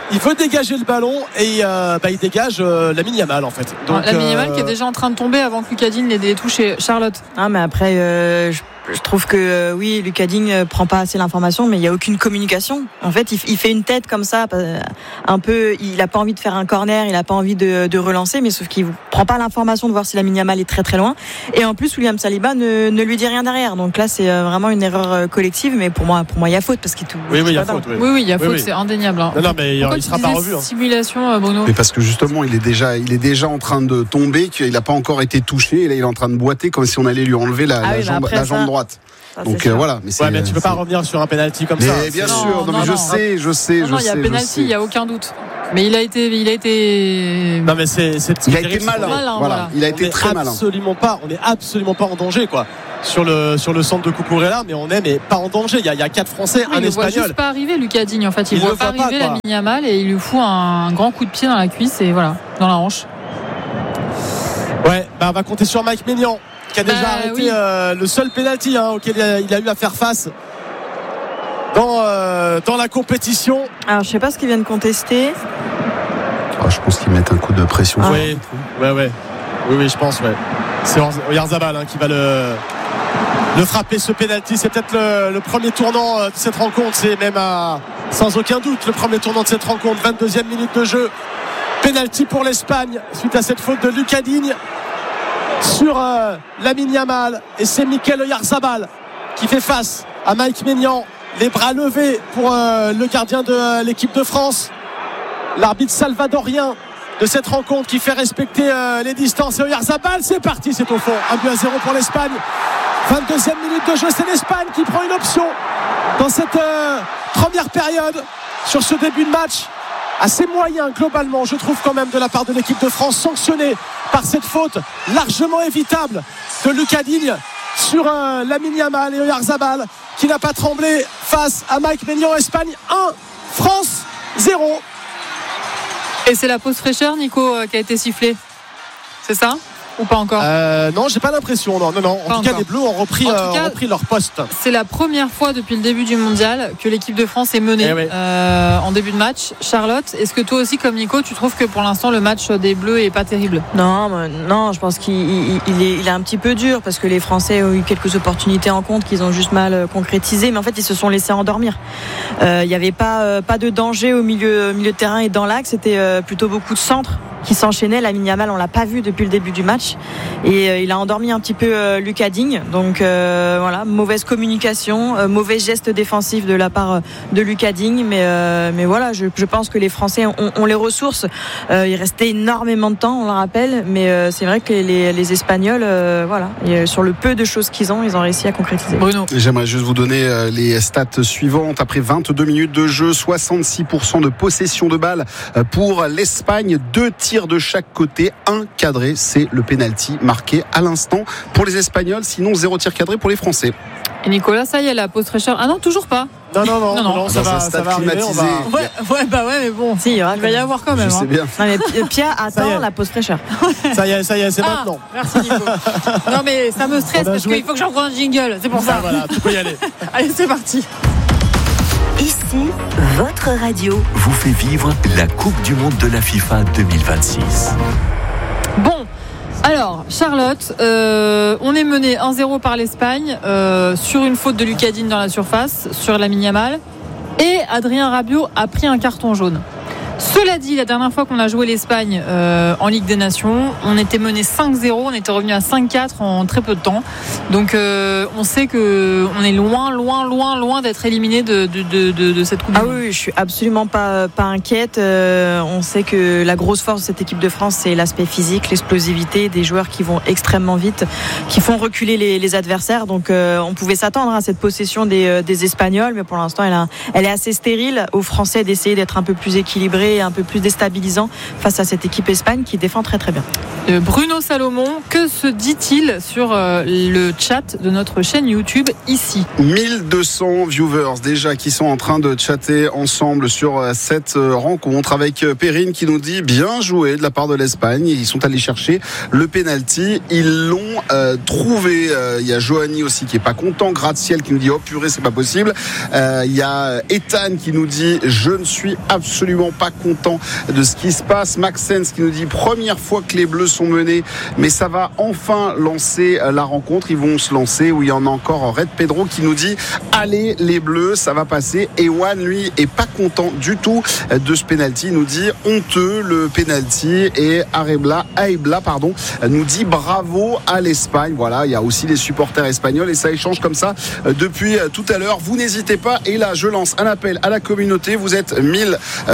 Et il dégage Lamine Yamal, en fait. Donc, Lamine Yamal qui est déjà en train de tomber avant que Lucas Digne l'ait touché. Charlotte. Ah, mais après, je trouve que oui, Lucas Digne prend pas assez l'information, mais il n'y a aucune communication. En fait, il fait une tête comme ça, un peu. Il n'a pas envie de faire un corner, il n'a pas envie de relancer, mais sauf qu'il ne prend pas l'information de voir si Lamine Yamal est très très loin. Et en plus, William Saliba ne lui dit rien derrière. Donc là, c'est vraiment une erreur collective, mais pour moi, il y a faute parce qu'il tout. Oui, il y a faute. Oui, il y a faute, c'est indéniable. Hein. Non, mais il sera pas revu. Simulation, Bruno. Mais parce que justement, il est déjà en train de tomber, qu'il n'a pas encore été touché, et là, il est en train de boiter comme si on allait lui enlever la jambe droite. Donc voilà. Mais tu peux pas revenir sur un penalty comme ça. Bien sûr. Non, mais je sais. Non, il y a penalty, il y a aucun doute. Mais il a été. Non, mais c'est il a été malin. Voilà. Il a été très malin. On n'est absolument pas en danger, quoi. Sur le centre de Cucurella, mais on est pas en danger. Il y a 4 Français, un Espagnol. Il ne voit juste pas arriver Lucas Digne. En fait, il ne voit pas arriver Lamine Yamal et il lui fout un grand coup de pied dans la cuisse et voilà, dans la hanche. Ouais, on va compter sur Mike Maignan qui a déjà arrêté le seul penalty auquel il a eu à faire face dans la compétition. Alors, je sais pas ce qu'ils viennent contester. Je pense qu'ils mettent un coup de pression. Oui, je pense. Ouais. C'est Oyarzabal qui va le frapper, ce penalty. C'est peut-être le premier tournant de cette rencontre. C'est même sans aucun doute le premier tournant de cette rencontre. 22e minute de jeu. Penalty pour l'Espagne suite à cette faute de Lucas Digne sur Lamine Yamal. Et c'est Mikel Oyarzabal qui fait face à Mike Maignan. Les bras levés pour le gardien de l'équipe de France. L'arbitre salvadorien de cette rencontre qui fait respecter les distances. Et Oyarzabal, c'est parti, c'est au fond. 1-0 pour l'Espagne. 22e minute de jeu, c'est l'Espagne qui prend une option dans cette première période sur ce début de match. Assez moyen globalement, je trouve quand même, de la part de l'équipe de France, sanctionnée par cette faute largement évitable de Lucas Digne sur Lamine Yamal. Et Oyarzabal qui n'a pas tremblé face à Mike Maignan. Espagne 1, France 0. Et c'est la pause fraîcheur, Nico, qui a été sifflée, c'est ça ou pas encore? Non, j'ai pas l'impression. Non. En tout cas, les Bleus ont repris leur poste. C'est la première fois depuis le début du mondial que l'équipe de France est menée en début de match. Charlotte, est-ce que toi aussi, comme Nico, tu trouves que pour l'instant le match des Bleus est pas terrible? Non, je pense qu'il est un petit peu dur parce que les Français ont eu quelques opportunités en compte qu'ils ont juste mal concrétisé, mais en fait ils se sont laissés endormir. Il n'y avait pas de danger au milieu de terrain et dans l'axe. C'était plutôt beaucoup de centres qui s'enchaînaient. Lamine Yamal, on l'a pas vu depuis le début du match et il a endormi un petit peu Lucas Digne. Donc mauvaise communication, mauvais geste défensif de la part de Lucas Digne, mais voilà, je pense que les Français ont les ressources. Il restait énormément de temps, on le rappelle, mais c'est vrai que les Espagnols, sur le peu de choses qu'ils ont réussi à concrétiser. Bruno, j'aimerais juste vous donner les stats suivantes. Après 22 minutes de jeu, 66% de possession de balle pour l'Espagne, 2 tirs de chaque côté, 1 cadré, c'est le penalty marqué à l'instant pour les Espagnols, sinon 0 tir cadré pour les Français. Et Nicolas, ça y est, la pause fraîcheur. Ah non, toujours pas. Non, ça va arriver. Mais bon, si, il va y avoir quand même. Je sais bien. Non, mais Pierre attend la pause fraîcheur. Ça y est, c'est maintenant. Merci Nico. Non mais ça me stresse parce qu'il faut que j'envoie un jingle, c'est pour ça. Voilà, tu peux y aller. Allez, c'est parti. Ici, votre radio vous fait vivre la Coupe du Monde de la FIFA 2026. Bon, alors Charlotte, on est mené 1-0 par l'Espagne sur une faute de Lucas Digne dans la surface, sur Lamine Yamal, et Adrien Rabiot a pris un carton jaune. Cela dit, la dernière fois qu'on a joué l'Espagne en Ligue des Nations, on était mené 5-0, on était revenu à 5-4 en très peu de temps. Donc on sait qu'on est loin d'être éliminé de cette Coupe du Monde. Oui, je suis absolument pas inquiète. On sait que la grosse force de cette équipe de France, c'est l'aspect physique, l'explosivité, des joueurs qui vont extrêmement vite, qui font reculer les adversaires. Donc on pouvait s'attendre à cette possession des Espagnols, mais pour l'instant elle est assez stérile. Aux Français d'essayer d'être un peu plus équilibrés, un peu plus déstabilisant face à cette équipe Espagne qui défend très très bien. Bruno Salomon, que se dit-il sur le chat de notre chaîne YouTube ici? 1200 viewers déjà qui sont en train de chatter ensemble sur cette rencontre, avec Perrine qui nous dit bien joué de la part de l'Espagne. Ils sont allés chercher le penalty, ils l'ont trouvé. Il y a Johanny aussi qui est pas content, Gratte-Ciel qui nous dit oh purée c'est pas possible. Il y a Ethan qui nous dit je ne suis absolument pas content de ce qui se passe. Maxence qui nous dit première fois que les Bleus sont menés, mais ça va enfin lancer la rencontre. Ils vont se lancer. Où il y en a encore Red Pedro qui nous dit allez les Bleus, ça va passer. Ewan lui est pas content du tout de ce penalty. Il nous dit honteux le penalty. Et Aibla nous dit bravo à l'Espagne. Voilà, il y a aussi les supporters espagnols et ça échange comme ça depuis tout à l'heure. Vous n'hésitez pas. Et là, je lance un appel à la communauté. Vous êtes 1100.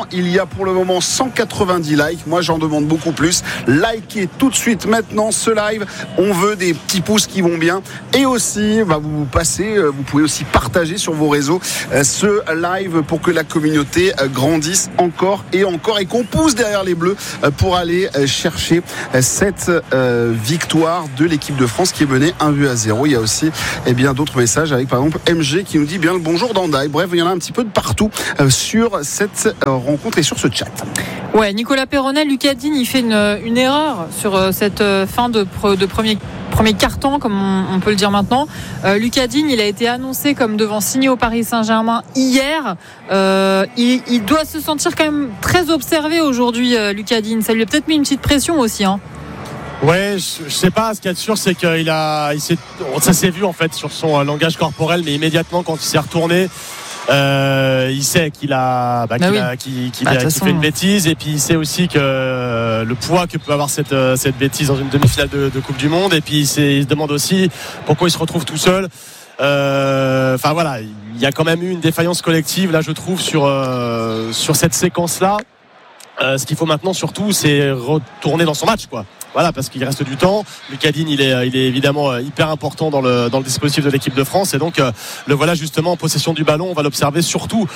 évidemment, il y a pour le moment 190 likes. Moi, j'en demande beaucoup plus. Likez tout de suite maintenant ce live. On veut des petits pouces qui vont bien. Et aussi, vous pouvez aussi partager sur vos réseaux ce live pour que la communauté grandisse encore et qu'on pousse derrière les Bleus pour aller chercher cette victoire de l'équipe de France qui est menée 1-0. Il y a aussi d'autres messages avec par exemple MG qui nous dit bien le bonjour Dandaï. Bref, il y en a un petit peu de partout sur cette rencontre et sur ce chat. Ouais, Nicolas Perronnet, Lucas Digne, il fait une erreur sur cette fin de premier quart-temps, comme on peut le dire maintenant. Lucas Digne, il a été annoncé comme devant signer au Paris Saint-Germain hier. Il doit se sentir quand même très observé aujourd'hui, Lucas Digne. Ça lui a peut-être mis une petite pression aussi, hein. Ouais, je sais pas. Ce qu'il y a de sûr, c'est ça s'est vu en fait sur son langage corporel, mais immédiatement quand il s'est retourné, il sait qu'il fait une bêtise, et puis il sait aussi que le poids que peut avoir cette bêtise dans une demi-finale de Coupe du Monde, et puis il se demande aussi pourquoi il se retrouve tout seul. Il y a quand même eu une défaillance collective là, je trouve, sur cette séquence-là. Ce qu'il faut maintenant surtout, c'est retourner dans son match, quoi. Voilà, parce qu'il reste du temps. Lucas Digne, il est évidemment hyper important dans le dispositif de l'équipe de France, et donc le voilà justement en possession du ballon. On va l'observer surtout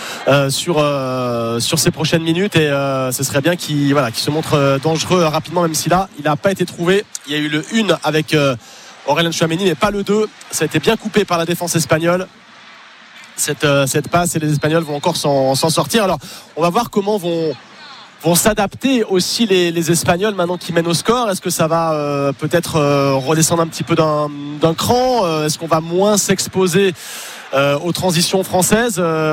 sur ces prochaines minutes, et ce serait bien qu'il se montre dangereux rapidement, même si là il n'a pas été trouvé. Il y a eu le 1 avec Aurélien Tchouaméni, mais pas le 2. Ça a été bien coupé par la défense espagnole, cette passe, et les Espagnols vont encore s'en sortir. Alors on va voir comment vont s'adapter aussi les Espagnols maintenant qui mènent au score. Est-ce que ça va peut-être redescendre un petit peu d'un cran? Est-ce qu'on va moins s'exposer aux transitions françaises? Ils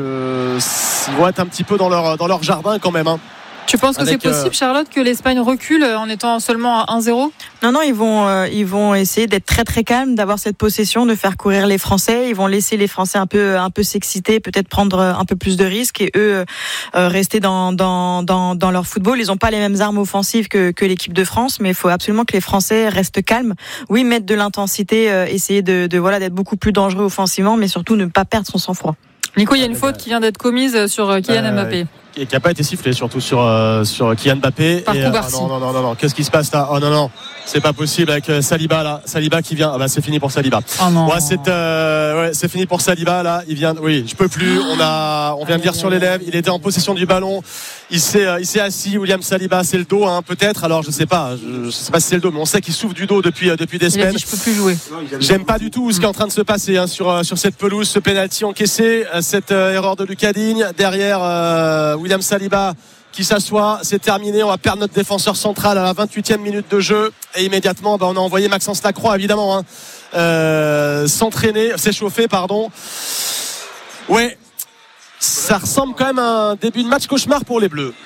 vont être un petit peu dans leur jardin quand même, hein. Tu penses que c'est possible, Charlotte, que l'Espagne recule en étant seulement à 1-0? Non, ils vont essayer d'être très très calmes, d'avoir cette possession, de faire courir les Français. Ils vont laisser les Français un peu s'exciter, peut-être prendre un peu plus de risques, et eux rester dans leur football. Ils n'ont pas les mêmes armes offensives que l'équipe de France, mais il faut absolument que les Français restent calmes. Oui, mettre de l'intensité, essayer d'être beaucoup plus dangereux offensivement, mais surtout ne pas perdre son sang-froid. Nico, il y a une faute qui vient d'être commise sur Kylian Mbappé. Et qui n'a pas été sifflé, surtout sur Kylian Mbappé. Par Koubarsi. Non, qu'est-ce qui se passe là? Oh non, c'est pas possible avec Saliba là. Saliba qui vient. C'est fini pour Saliba. Oh non. C'est fini pour Saliba là. Il vient. Oui, je peux plus. On vient de lire sur les lèvres. Il était en possession du ballon. Il s'est assis. William Saliba, c'est le dos, hein, peut-être. Alors je sais pas si c'est le dos, mais on sait qu'il souffre du dos depuis des semaines. Il a dit, je peux plus jouer. J'aime pas du tout ce qui est en train de se passer, hein, sur cette pelouse, ce penalty encaissé, cette erreur de Lucas Digne derrière. William Saliba qui s'assoit, c'est terminé. On va perdre notre défenseur central à la 28e minute de jeu, et immédiatement on a envoyé Maxence Lacroix évidemment, s'échauffer. Ouais, ça ressemble quand même à un début de match cauchemar pour les Bleus.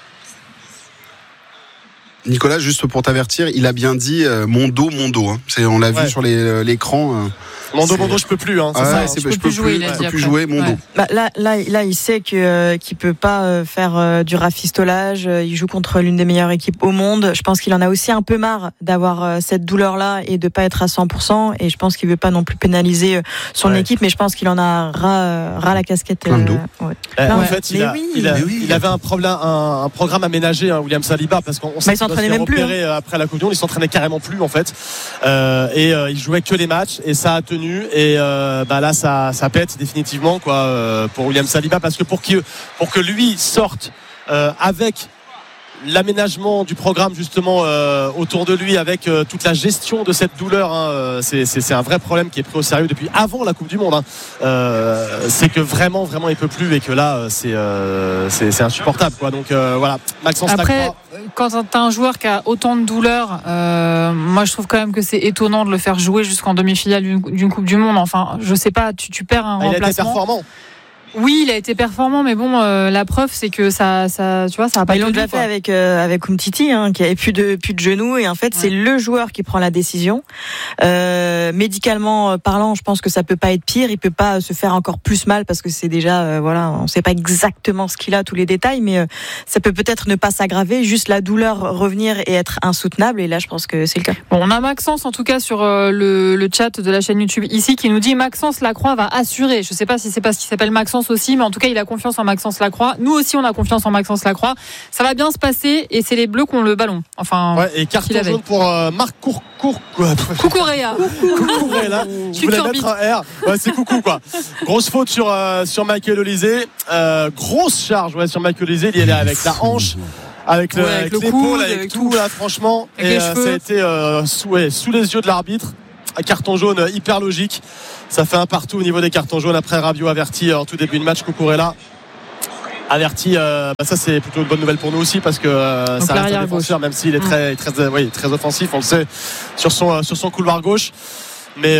Nicolas, juste pour t'avertir, il a bien dit mon dos, hein. On l'a vu sur l'écran. Mon dos, je peux plus. Hein, je peux plus jouer mon dos. Là, il sait qu'il peut pas faire du rafistolage. Il joue contre l'une des meilleures équipes au monde. Je pense qu'il en a aussi un peu marre d'avoir cette douleur-là et de pas être à 100%. Et je pense qu'il veut pas non plus pénaliser son équipe, mais je pense qu'il en a ras la casquette. Plein de dos. En fait, il avait un programme aménagé, hein, William Saliba, parce qu'on il s'entraînait même plus. Après la Coupe du Monde, il s'entraînait carrément plus en fait. Il jouait que les matchs, et ça a tenu. Et là ça pète définitivement, quoi, pour William Saliba, parce que pour que lui sorte avec l'aménagement du programme justement autour de lui, avec toute la gestion de cette douleur, hein, c'est un vrai problème qui est pris au sérieux depuis avant la Coupe du Monde, hein. C'est que vraiment il peut plus, et que là c'est insupportable, quoi. Donc voilà, Maxence Lacroix. Quand t'as un joueur qui a autant de douleur, moi je trouve quand même que c'est étonnant de le faire jouer jusqu'en demi-finale d'une Coupe du Monde. Enfin, je sais pas, tu perds un remplacement. Il a été performant. Oui, il a été performant, mais bon, la preuve, c'est que ça, tu vois, ça a pas. Ils l'ont déjà fait avec Umtiti, hein, qui avait plus de genoux, et en fait, c'est le joueur qui prend la décision. Médicalement parlant, je pense que ça peut pas être pire. Il peut pas se faire encore plus mal, parce que c'est déjà, on sait pas exactement ce qu'il a, tous les détails, mais ça peut-être ne pas s'aggraver, juste la douleur revenir et être insoutenable. Et là, je pense que c'est le cas. Bon, on a Maxence, en tout cas, sur le chat de la chaîne YouTube ici, qui nous dit Maxence Lacroix va assurer. Je sais pas si c'est parce qu'il s'appelle Maxence pense aussi, mais en tout cas il a confiance en Maxence Lacroix. Nous aussi on a confiance en Maxence Lacroix. Ça va bien se passer et c'est les Bleus qui ont le ballon. Enfin, ouais, et carton jaune pour Marc Cucurella. Cucurella. Je voulais mettre un R. Ouais, c'est coucou quoi. Grosse faute sur Michael Olysée. Grosse charge sur Michael Olysée. Il est là avec la hanche, avec l'épaule, avec tout là franchement. Et ça a été sous les yeux de l'arbitre. Un carton jaune hyper logique. Ça fait un partout au niveau des cartons jaunes. Après Rabiot averti en tout début de match. Cucurella averti. Ça c'est plutôt une bonne nouvelle pour nous aussi parce que ça reste un défenseur, même s'il est très offensif, on le sait, sur son couloir gauche. Mais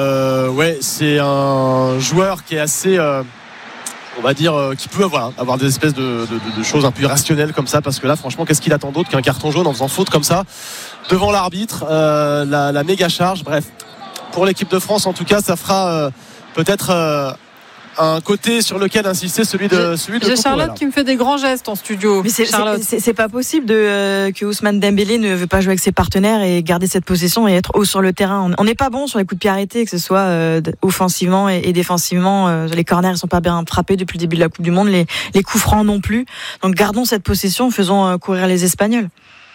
c'est un joueur qui est assez on va dire qui peut avoir des espèces de choses un peu irrationnelles comme ça, parce que là franchement qu'est-ce qu'il attend d'autre qu'un carton jaune en faisant faute comme ça devant l'arbitre, la méga charge. Bref, pour l'équipe de France en tout cas ça fera peut-être un côté sur lequel insister, celui de J'ai Charlotte qui me fait des grands gestes en studio. Mais c'est pas possible que Ousmane Dembélé ne veut pas jouer avec ses partenaires et garder cette possession et être haut sur le terrain. On n'est pas bon sur les coups de pied arrêtés, que ce soit offensivement et défensivement. Les corners ils sont pas bien frappés depuis le début de la Coupe du Monde, les coups francs non plus. Donc gardons cette possession, faisons courir les Espagnols.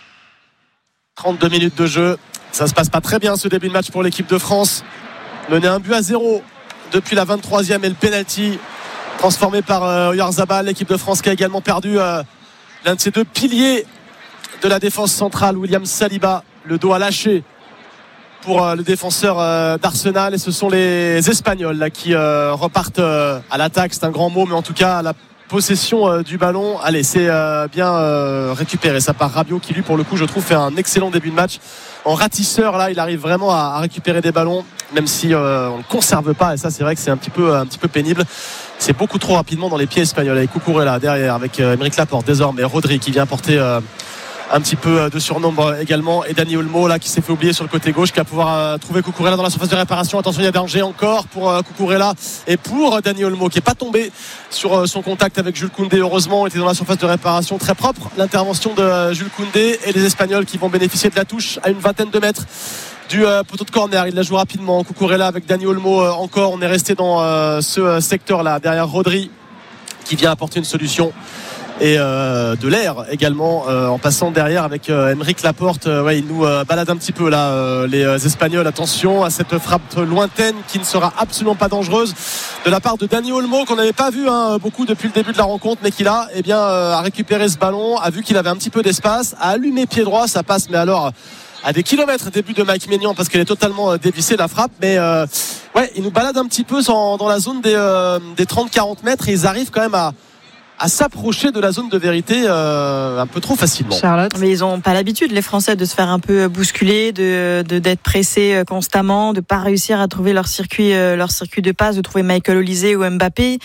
32 minutes de jeu, ça se passe pas très bien ce début de match pour l'équipe de France. Mené 1-0 depuis la 23e et le penalty transformé par Oyarzabal. L'équipe de France qui a également perdu l'un de ses deux piliers de la défense centrale, William Saliba. Le dos à lâcher pour le défenseur d'Arsenal, et ce sont les Espagnols là, qui repartent à l'attaque. C'est un grand mot, mais en tout cas la possession du ballon, allez, c'est bien récupéré. Ça part Rabiot qui lui pour le coup je trouve fait un excellent début de match. En ratisseur là, il arrive vraiment à récupérer des ballons, même si on ne conserve pas, et ça c'est vrai que c'est un petit peu pénible. C'est beaucoup trop rapidement dans les pieds espagnols, avec Cucurella derrière, avec Aymeric Laporte désormais, Rodri qui vient porter un petit peu de surnombre également, et Dani Olmo là qui s'est fait oublier sur le côté gauche, qui va pouvoir trouver Cucurella dans la surface de réparation. Attention, il y a danger encore pour Cucurella et pour Dani Olmo qui n'est pas tombé sur son contact avec Jules Koundé. Heureusement, il était dans la surface de réparation, très propre l'intervention de Jules Koundé, et les Espagnols qui vont bénéficier de la touche à une vingtaine de mètres du poteau de corner. Il la joue rapidement, Cucurella avec Dani Olmo encore. On est resté dans ce secteur là derrière Rodri qui vient apporter une solution et de l'air également en passant derrière avec Aymeric Laporte. Il nous balade un petit peu là les Espagnols. Attention à cette frappe lointaine qui ne sera absolument pas dangereuse de la part de Dani Olmo, qu'on n'avait pas vu beaucoup depuis le début de la rencontre, mais qui là a récupéré ce ballon, a vu qu'il avait un petit peu d'espace, a allumé pied droit, ça passe mais alors à des kilomètres début de Mike Maignan parce qu'elle est totalement dévissée la frappe, mais il nous balade un petit peu dans la zone des 30-40 mètres, et ils arrivent quand même à s'approcher de la zone de vérité un peu trop facilement. Charlotte. Mais ils n'ont pas l'habitude, les Français, de se faire un peu bousculer, d'être pressés constamment, de pas réussir à trouver leur circuit de passe, de trouver Michael Olysée ou Mbappé.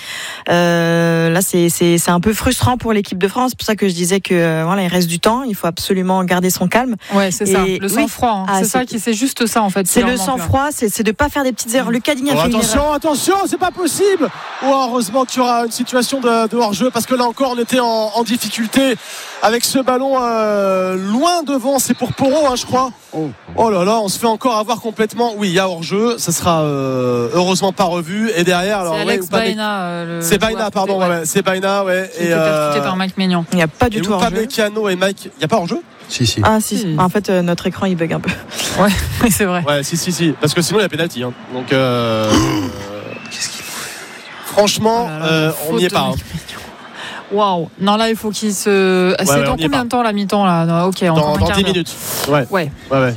Là, c'est un peu frustrant pour l'équipe de France. C'est pour ça que je disais que il reste du temps. Il faut absolument garder son calme. Ouais, c'est ça. Le sang-froid. C'est juste ça en fait. C'est le sang-froid. C'est de pas faire des petites erreurs. Lucas Digne a fait une erreur. Attention, c'est pas possible. Heureusement qu'il y aura une situation de hors-jeu, parce que là encore on était en difficulté avec ce ballon loin devant. C'est pour Porro je crois. Oh là là, on se fait encore avoir complètement. Oui, il y a hors-jeu, ça sera heureusement pas revu. Et derrière alors, c'est Alex Baena c'est Baena, pardon, c'est Baena, qui était percuté par Mike Maignan. Il n'y a pas du tout hors-jeu. Upamecano et Mike, il n'y a pas hors-jeu? Si. Ah si. En fait notre écran il bug un peu. Ouais, c'est vrai. Ouais, si, parce que sinon il y a pénalty donc qu'est-ce qu'il faut faire? Franchement, on n'y est pas. Waouh. Non, là il faut qu'il se. C'est dans combien de temps la mi-temps là? Non, OK, dans 10 minutes. Ouais.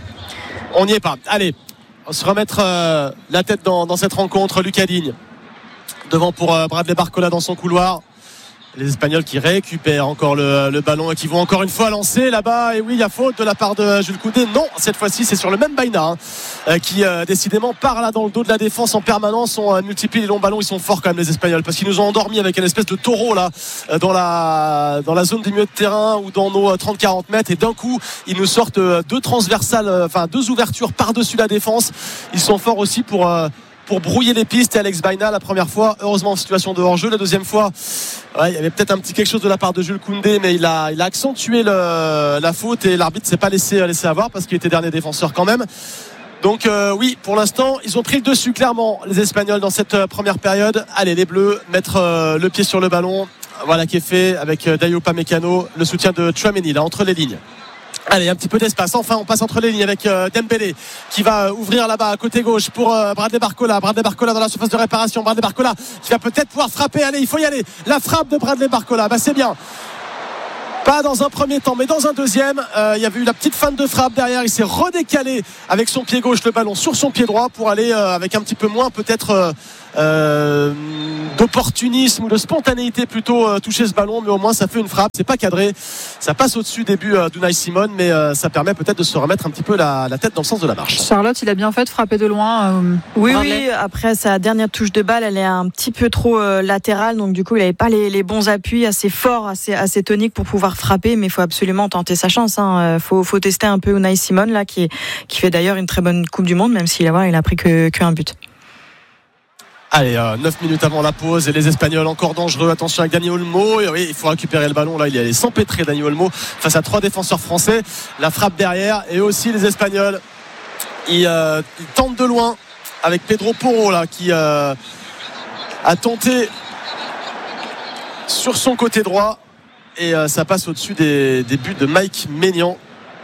On n'y est pas. Allez, on se remettre la tête dans cette rencontre. Lucas Digne devant pour Bradley Barcola dans son couloir. Les Espagnols qui récupèrent encore le ballon et qui vont encore une fois lancer là-bas. Et oui, il y a faute de la part de Jules Koundé. Non, cette fois-ci, c'est sur le même Baena qui décidément part là dans le dos de la défense en permanence. On multiplie les longs ballons. Ils sont forts quand même, les Espagnols, parce qu'ils nous ont endormis avec une espèce de taureau là dans la zone du milieu de terrain ou dans nos 30-40 mètres. Et d'un coup, ils nous sortent deux transversales, deux ouvertures par-dessus la défense. Ils sont forts aussi pour brouiller les pistes. Et Alex Baena, la première fois, heureusement en situation de hors-jeu. La deuxième fois, il y avait peut-être un petit quelque chose de la part de Jules Koundé, mais il a accentué la faute, et l'arbitre s'est pas laissé avoir parce qu'il était dernier défenseur quand même. Donc oui, pour l'instant, ils ont pris le dessus clairement, les Espagnols, dans cette première période. Allez, les Bleus, mettre le pied sur le ballon. Voilà qui est fait avec Dayot Upamecano, le soutien de Tchouaméni là entre les lignes. Allez, un petit peu d'espace. Enfin, on passe entre les lignes avec Dembélé qui va ouvrir là-bas à côté gauche pour Bradley Barcola. Bradley Barcola dans la surface de réparation. Bradley Barcola qui va peut-être pouvoir frapper. Allez, il faut y aller. La frappe de Bradley Barcola, c'est bien. Pas dans un premier temps, mais dans un deuxième. Il y avait eu la petite feinte de frappe derrière. Il s'est redécalé avec son pied gauche le ballon sur son pied droit pour aller avec un petit peu moins peut-être d'opportunisme ou de spontanéité plutôt toucher ce ballon, mais au moins ça fait une frappe. C'est pas cadré, ça passe au-dessus des buts d'Unai Simon, mais ça permet peut-être de se remettre un petit peu la tête dans le sens de la marche. Charlotte, il a bien fait de frapper de loin. Oui, après sa dernière touche de balle, elle est un petit peu trop latérale, donc du coup il n'avait pas les bons appuis assez forts, assez toniques pour pouvoir frapper, mais il faut absolument tenter sa chance. Faut tester un peu Unai Simon là, qui fait d'ailleurs une très bonne Coupe du Monde, même s'il a pris qu'un but. Allez, 9 minutes avant la pause et les Espagnols encore dangereux. Attention avec Dani Olmo. Et oui, il faut récupérer le ballon. Là, il est allé s'empêtrer, Dani Olmo, face à 3 défenseurs français. La frappe derrière et aussi les Espagnols. Ils tentent de loin avec Pedro Porro là, qui a tenté sur son côté droit et ça passe au-dessus des buts de Mike Maignan.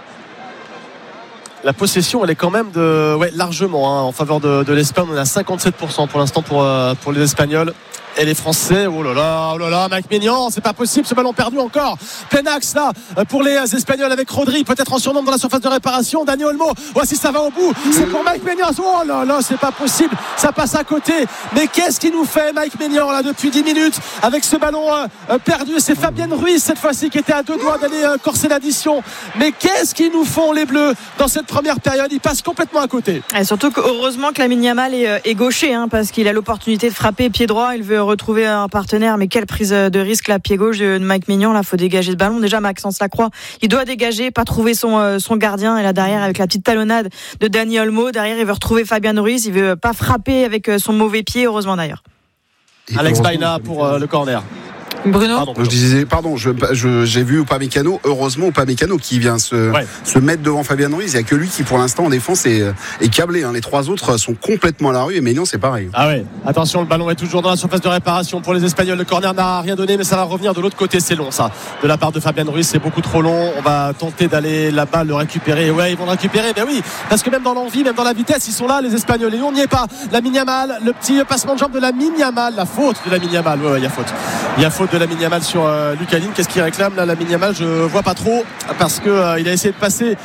La possession, elle est quand même largement en faveur de l'Espagne. On est à 57% pour l'instant pour les Espagnols. Et les Français, oh là là, Mike Maignan, c'est pas possible, ce ballon perdu encore. Plein axe là pour les Espagnols avec Rodri, peut-être en surnombre dans la surface de réparation. Dani Olmo, voici ça va au bout. C'est pour Mike Maignan. Oh là là, c'est pas possible, ça passe à côté. Mais qu'est-ce qu'il nous fait Mike Maignan là depuis 10 minutes avec ce ballon perdu? C'est Fabian Ruiz cette fois-ci qui était à 2 doigts d'aller corser l'addition. Mais qu'est-ce qu'ils nous font les Bleus dans cette première période? Ils passent complètement à côté. Et surtout heureusement que Lamine Yamal est gaucher, parce qu'il a l'opportunité de frapper pied droit. Il veut retrouver un partenaire, mais quelle prise de risque là, pied gauche de Mike Maignan. Là, faut dégager ce ballon. Déjà, Maxence Lacroix, il doit dégager, pas trouver son gardien. Et là derrière, avec la petite talonnade de Dani Olmo, derrière, il veut retrouver Fabian Ruiz. Il veut pas frapper avec son mauvais pied, heureusement d'ailleurs. Alex Baena pour le corner. Bruno. J'ai vu Upamecano, heureusement Upamecano qui vient se mettre devant Fabian Ruiz. Il n'y a que lui qui pour l'instant en défense est câblé. Les 3 autres sont complètement à la rue et Maignan c'est pareil. Ah ouais, attention, le ballon est toujours dans la surface de réparation pour les Espagnols. Le corner n'a rien donné, mais ça va revenir de l'autre côté. C'est long ça, de la part de Fabian Ruiz, c'est beaucoup trop long. On va tenter d'aller là-bas le récupérer. Ouais, ils vont le récupérer, ben oui, parce que même dans l'envie, même dans la vitesse, ils sont là les Espagnols et nous on n'y est pas. Lamine Yamal, le petit passement de jambe de Lamine Yamal, la faute de Lamine Yamal. Ouais, il y a faute de Lamine Yamal sur Lucaline. Qu'est-ce qu'il réclame là, Lamine Yamal? Je vois pas trop, parce que il a essayé de passer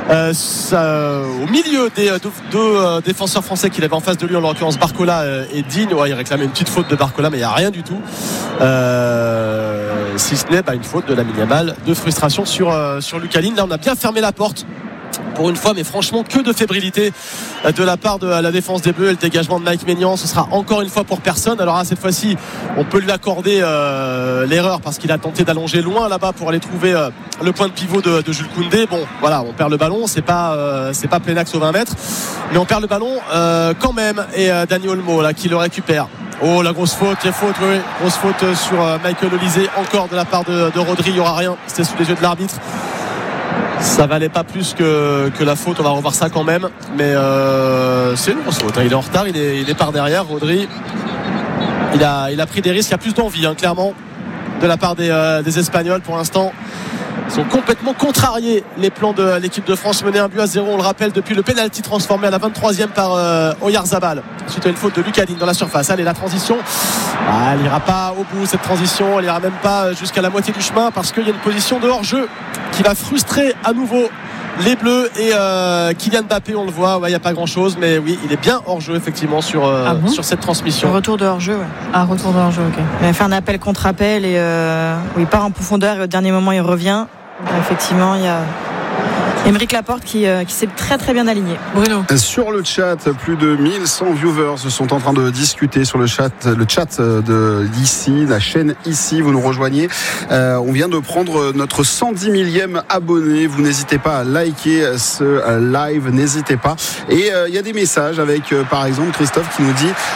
au milieu des deux défenseurs français qu'il avait en face de lui, en l'occurrence Barcola et Digne. Il réclamait une petite faute de Barcola, mais il n'y a rien du tout, si ce n'est une faute de Lamine Yamal de frustration sur Lucaline. Là on a bien fermé la porte pour une fois, mais franchement que de fébrilité de la part de la défense des Bleus. Et le dégagement de Mike Maignan, ce sera encore une fois pour personne. Alors cette fois-ci on peut lui accorder l'erreur, parce qu'il a tenté d'allonger loin là-bas pour aller trouver le point de pivot de Jules Koundé. Bon voilà, on perd le ballon, c'est pas plein axe aux 20 mètres, mais on perd le ballon quand même. Et Dani Olmo là qui le récupère. Oh la grosse faute, grosse faute sur Michael Olise, encore de la part de Rodri. Il n'y aura rien, c'était sous les yeux de l'arbitre. Ça valait pas plus que la faute, on va revoir ça quand même, mais c'est une grosse faute. Il est en retard, il est par derrière. Rodri, il a pris des risques, il y a plus d'envie clairement de la part des Espagnols pour l'instant. Ils sont complètement contrariés, les plans de l'équipe de France, menée 1-0, on le rappelle, depuis le pénalty transformé à la 23e par Oyarzabal suite à une faute de Lucaline dans la surface. Allez, la transition, elle n'ira pas au bout, cette transition, elle n'ira même pas jusqu'à la moitié du chemin, parce qu'il y a une position de hors-jeu qui va frustrer à nouveau les Bleus. Et Kylian Mbappé, on le voit, il n'y a pas grand chose, mais oui, il est bien hors-jeu effectivement sur cette transmission. Retour de hors-jeu, retour de hors-jeu, ok. Il a fait un appel contre appel et il part en profondeur et au dernier moment il revient. Effectivement, il y a Aymeric Laporte qui s'est très très bien aligné. Bruno. Sur le chat, plus de 1100 viewers sont en train de discuter sur le chat de ici, la chaîne ici. Vous nous rejoignez. On vient de prendre notre 110 millième abonné. Vous n'hésitez pas à liker ce live, n'hésitez pas. Et il y a des messages avec par exemple Christophe qui nous dit: l'Espagne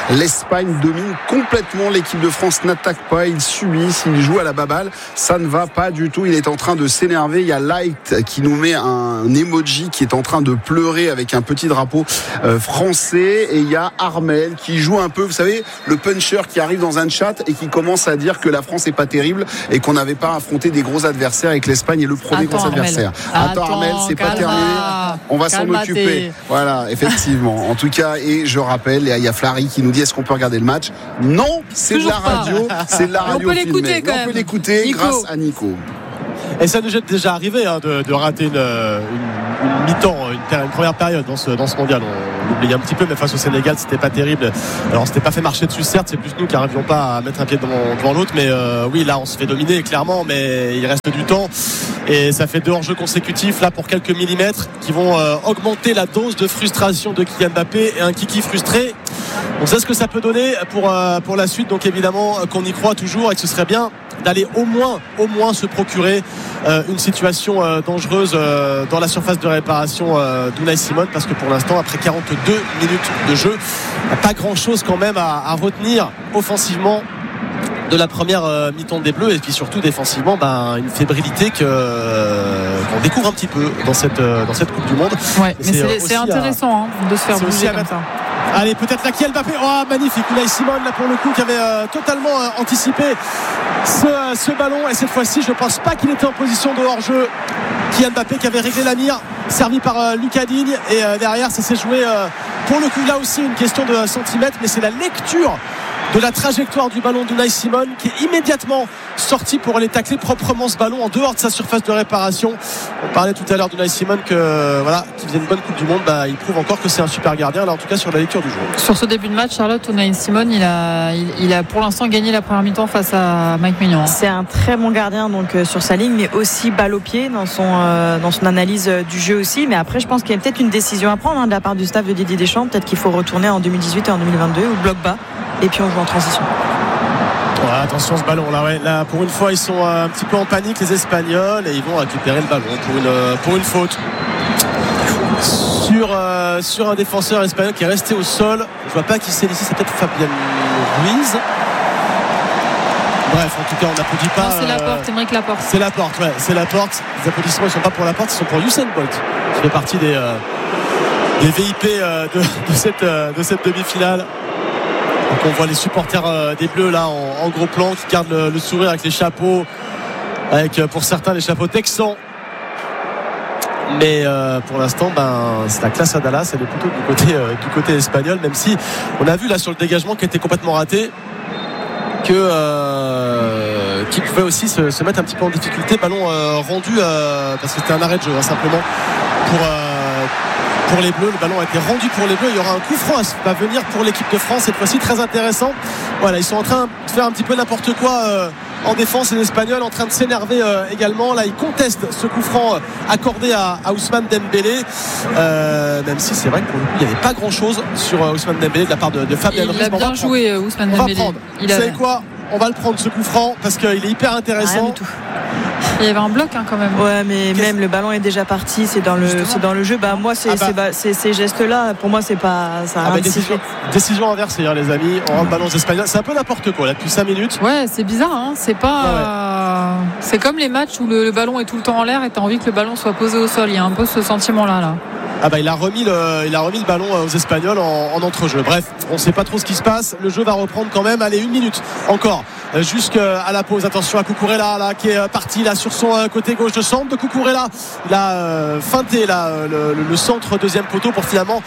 l'Espagne domine complètement. L'équipe de France n'attaque pas, ils subissent, ils jouent à la baballe. Ça ne va pas du tout. Il est en train de s'énerver. Il y a Light qui nous met un emoji qui est en train de pleurer avec un petit drapeau français. Et il y a Armel qui joue un peu, vous savez, le puncher qui arrive dans un chat et qui commence à dire que la France est pas terrible et qu'on n'avait pas affronté des gros adversaires et que l'Espagne est le premier gros adversaire. Attends Armel, c'est pas terminé. On va s'en occuper. Voilà, effectivement. En tout cas, et je rappelle, il y a Flary qui nous dit est-ce qu'on peut regarder le match? Non, c'est de la radio. C'est de la radio. On peut l'écouter quand même. On peut l'écouter grâce à Nico. Et ça nous est déjà arrivé de rater une mi-temps, une première période dans ce mondial. On l'oublie un petit peu, mais face au Sénégal, c'était pas terrible. Alors, on s'était pas fait marcher dessus, certes, c'est plus nous qui n'arrivions pas à mettre un pied devant l'autre. Mais oui, là, on se fait dominer clairement, mais il reste du temps. Et ça fait 2 hors-jeux consécutifs, là, pour quelques millimètres, qui vont augmenter la dose de frustration de Kylian Mbappé et un Kiki frustré. On sait ce que ça peut donner pour la suite. Donc, évidemment, qu'on y croit toujours et que ce serait bien d'aller au moins se procurer une situation dangereuse dans la surface de réparation d'Unai Simon, parce que pour l'instant, après 42 minutes de jeu, il n'y a pas grand chose quand même à retenir offensivement de la première mi-temps des Bleus, et puis surtout défensivement une fébrilité qu'on découvre un petit peu dans cette Coupe du Monde. Ouais, mais c'est intéressant de se faire bouger comme ça. Allez, peut-être là Kylian Mbappé. Oh, magnifique. Unai Simon, là, pour le coup, qui avait totalement anticipé ce ballon. Et cette fois-ci, je ne pense pas qu'il était en position de hors-jeu. Kylian Mbappé qui avait réglé la mire, servi par Lucas Digne. Et derrière, ça s'est joué, pour le coup, là aussi, une question de centimètres. Mais c'est la lecture de la trajectoire du ballon d'Unai Simon qui est immédiatement sorti pour aller tacler proprement ce ballon en dehors de sa surface de réparation. On parlait tout à l'heure d'Unai Simon qui faisait une bonne Coupe du Monde. Il prouve encore que c'est un super gardien, là en tout cas sur la lecture du jeu. Sur ce début de match, Charlotte, Unai Simon il a pour l'instant gagné la première mi-temps face à Mike Maignan. C'est un très bon gardien donc sur sa ligne, mais aussi balle au pied dans son analyse du jeu aussi. Mais après, je pense qu'il y a peut-être une décision à prendre de la part du staff de Didier Deschamps. Peut-être qu'il faut retourner en 2018 et en 2022 au bloc bas. Et puis on joue en transition. Ouais, attention ce ballon là, là pour une fois ils sont un petit peu en panique les Espagnols et ils vont récupérer le ballon pour une faute sur un défenseur espagnol qui est resté au sol. Je vois pas qui c'est ici, c'est peut-être Fabien Ruiz. Bref, en tout cas on n'applaudit pas. Non, c'est Laporte, Aymeric Laporte. C'est Laporte, ouais, c'est Laporte. Les applaudissements ils sont pas pour Laporte, ils sont pour Usain Bolt qui fait partie des VIP de cette demi-finale. Donc on voit les supporters des Bleus là en gros plan qui gardent le sourire avec les chapeaux, avec pour certains les chapeaux texans. Mais pour l'instant c'est la classe à Dallas, elle est plutôt du côté espagnol, même si on a vu là sur le dégagement qui était complètement raté qui pouvait aussi se mettre un petit peu en difficulté. Ballon rendu parce que c'était un arrêt de jeu simplement pour les Bleus. Le ballon a été rendu pour les Bleus. Il y aura un coup franc à venir pour l'équipe de France cette fois-ci, très intéressant. Voilà, ils sont en train de faire un petit peu n'importe quoi en défense, les Espagnols en train de s'énerver également. Là ils contestent ce coup franc accordé à Ousmane Dembélé, même si c'est vrai que pour le coup il n'y avait pas grand chose sur Ousmane Dembélé de la part de Fabien Ruiz. Il a bien joué Ousmane Dembélé. Vous savez quoi, on va le prendre ce coup franc parce qu'il est hyper intéressant. Rien du tout. Il y avait un bloc quand même. Ouais, mais même le ballon est déjà parti, c'est dans le jeu. Moi, ces gestes-là, pour moi, c'est pas ça. Décision inversée, les amis. On rend le ballon aux Espagnols. C'est un peu n'importe quoi là depuis 5 minutes. Ouais, c'est bizarre. C'est pas. C'est comme les matchs où le ballon est tout le temps en l'air et t'as envie que le ballon soit posé au sol. Il y a un peu ce sentiment-là. Il a remis le ballon aux Espagnols en entrejeu. Bref, on ne sait pas trop ce qui se passe. Le jeu va reprendre quand même. Allez, 1 minute encore jusqu'à la pause. Attention à Cucurella là qui est parti là sur son côté gauche de centre de Cucurella. Il a feinté là le centre deuxième poteau pour finalement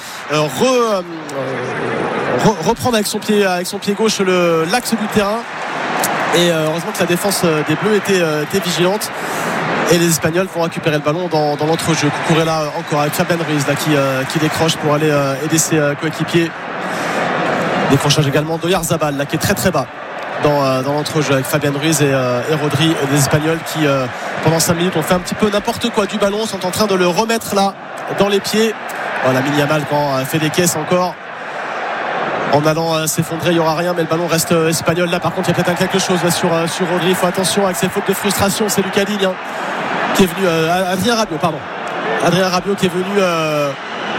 reprendre avec son pied gauche l'axe du terrain. Et heureusement que la défense des Bleus était vigilante. Et les Espagnols vont récupérer le ballon dans l'entrejeu. Cucurella encore avec Fabien Ruiz là, qui décroche pour aller aider ses coéquipiers. Décrochage également d'Oyarzabal là qui est très très bas dans l'entrejeu avec Fabien Ruiz et Rodri, et des Espagnols qui pendant 5 minutes ont fait un petit peu n'importe quoi du ballon, sont en train de le remettre là dans les pieds. Voilà, Yamal quand fait des caisses encore en allant s'effondrer, il n'y aura rien, mais le ballon reste espagnol. Là par contre il y a peut-être quelque chose là, sur Rodri. Il faut attention avec ses fautes de frustration. C'est Lucas Digne qui est venu Adrien Rabiot qui est venu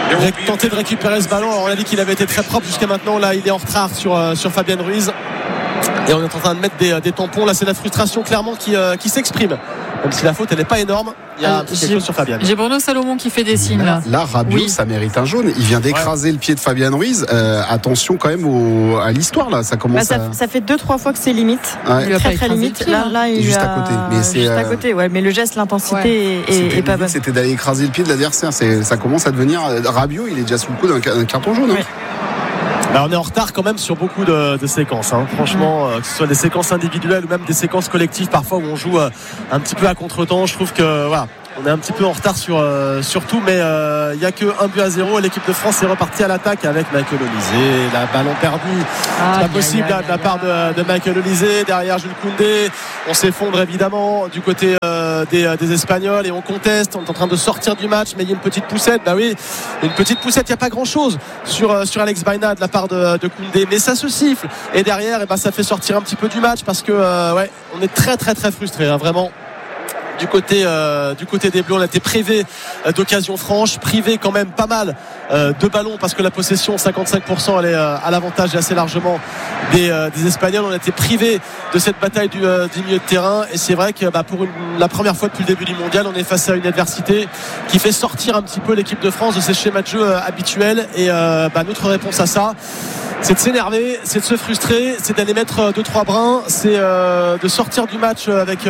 tenter de récupérer ce ballon. Alors, on a dit qu'il avait été très propre jusqu'à maintenant. Là, il est en retard sur Fabien Ruiz. Et on est en train de mettre des tampons. Là, c'est la frustration clairement qui s'exprime. Même si la faute, elle n'est pas énorme. Il y a quelque chose sur Fabien. J'ai Bruno Salomon qui fait des signes. Là, Rabiot, ça mérite un jaune. Il vient d'écraser le pied de Fabien Ruiz. Attention quand même à l'histoire. Là, ça commence ça fait 2-3 fois que c'est limite. Ouais. Très limite. Là, il est juste à côté. Mais c'est juste à côté. Ouais. Mais le geste, l'intensité est pas bonne. C'était d'aller écraser le pied de l'adversaire. Ça commence à devenir. Rabiot, il est déjà sous le coup d'un carton jaune. Ouais. Bah, on est en retard quand même sur beaucoup de séquences, hein. Franchement, que ce soit des séquences individuelles ou même des séquences collectives parfois où on joue un petit peu à contre-temps. Je trouve que voilà, on est un petit peu en retard sur tout, mais il n'y a que 1-0 et l'équipe de France est repartie à l'attaque avec Michael Olysée. La ballon perdu, c'est pas possible de la part de Michael Olysée. Derrière Jules Koundé, on s'effondre évidemment du côté des Espagnols et on conteste. On est en train de sortir du match, mais il y a une petite poussette. Bah oui, une petite poussette. Il n'y a pas grand chose sur Alex Baena de la part de Koundé, mais ça se siffle. Et derrière, ça fait sortir un petit peu du match parce que on est très très très frustré, hein, vraiment. Du côté des Bleus, on a été privé d'occasions franches, privé quand même pas mal de ballons parce que la possession 55% elle est à l'avantage et assez largement des Espagnols. On a été privé de cette bataille du milieu de terrain et c'est vrai que pour la première fois depuis le début du mondial, on est face à une adversité qui fait sortir un petit peu l'équipe de France de ses schémas de jeu habituels et notre réponse à ça, c'est de s'énerver, c'est de se frustrer, c'est d'aller mettre 2-3 brins, c'est de sortir du match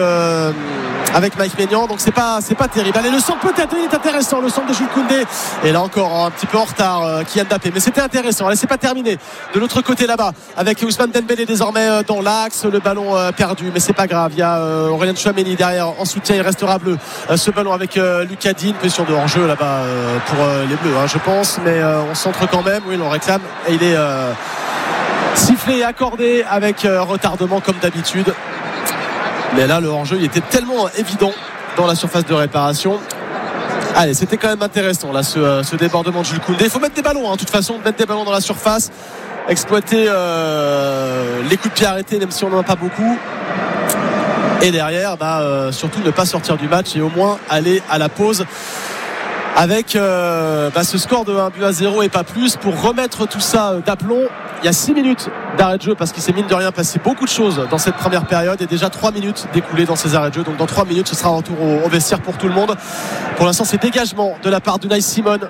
avec Mike Maignan. Donc c'est pas terrible. Allez, le centre peut-être, il est intéressant, le centre de Jules Koundé. Et là encore un petit peu en retard Kylian Mbappé, mais c'était intéressant. Allez, c'est pas terminé. De l'autre côté là-bas, avec Ousmane Dembélé désormais dans l'axe, le ballon perdu, mais c'est pas grave. Il y a Aurélien Tchouaméni derrière en soutien, il restera bleu. Ce ballon avec Lucas Digne, position de hors-jeu là-bas pour les Bleus, hein, je pense, mais on centre quand même. Oui, on réclame et il est sifflé et accordé avec retardement comme d'habitude. Mais là, le hors-jeu, il était tellement évident dans la surface de réparation. Allez, c'était quand même intéressant, là, ce débordement de Jules Koundé. Il faut mettre des ballons, hein, de toute façon, mettre des ballons dans la surface, exploiter les coups de pied arrêtés, même si on n'en a pas beaucoup. Et derrière, surtout ne pas sortir du match et au moins aller à la pause avec ce score de 1-0 et pas plus pour remettre tout ça d'aplomb. Il y a 6 minutes d'arrêt de jeu parce qu'il s'est mine de rien passé beaucoup de choses dans cette première période et déjà 3 minutes découlées dans ces arrêts de jeu. Donc dans 3 minutes ce sera un retour au vestiaire pour tout le monde. Pour l'instant c'est dégagement de la part d'Unai Simon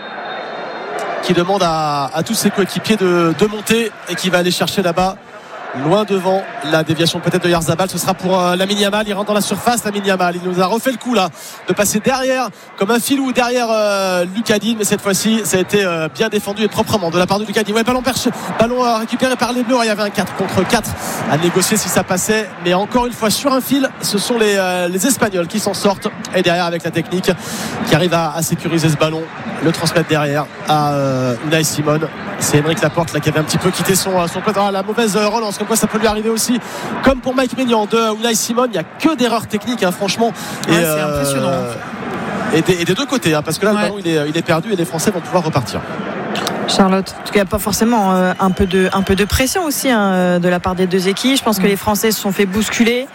qui demande à tous ses coéquipiers de monter et qui va aller chercher là-bas loin devant la déviation peut-être de Yarzabal. Ce sera pour Lamine Yamal, il rentre dans la surface. Lamine Yamal, il nous a refait le coup là de passer derrière comme un filou derrière Lucas Digne, mais cette fois-ci ça a été bien défendu et proprement de la part de Lucas Digne. Ballon récupéré par les Bleus. Il y avait un 4 contre 4 à négocier si ça passait, mais encore une fois sur un fil, ce sont les Espagnols qui s'en sortent et derrière avec la technique qui arrive à sécuriser ce ballon, le transmettre derrière à Unai Simon. C'est Aymeric Laporte là qui avait un petit peu quitté son poste. La mauvaise relance, comme quoi ça peut lui arriver aussi, comme pour Mike Maignan de Unai Simon. Il n'y a que d'erreurs techniques, hein, franchement. Et c'est impressionnant. Et des deux côtés, hein, parce que là le ballon il est perdu et les Français vont pouvoir repartir. Charlotte, en tout cas, pas forcément un peu de pression aussi de la part des deux équipes. Je pense que les Français se sont fait bousculer.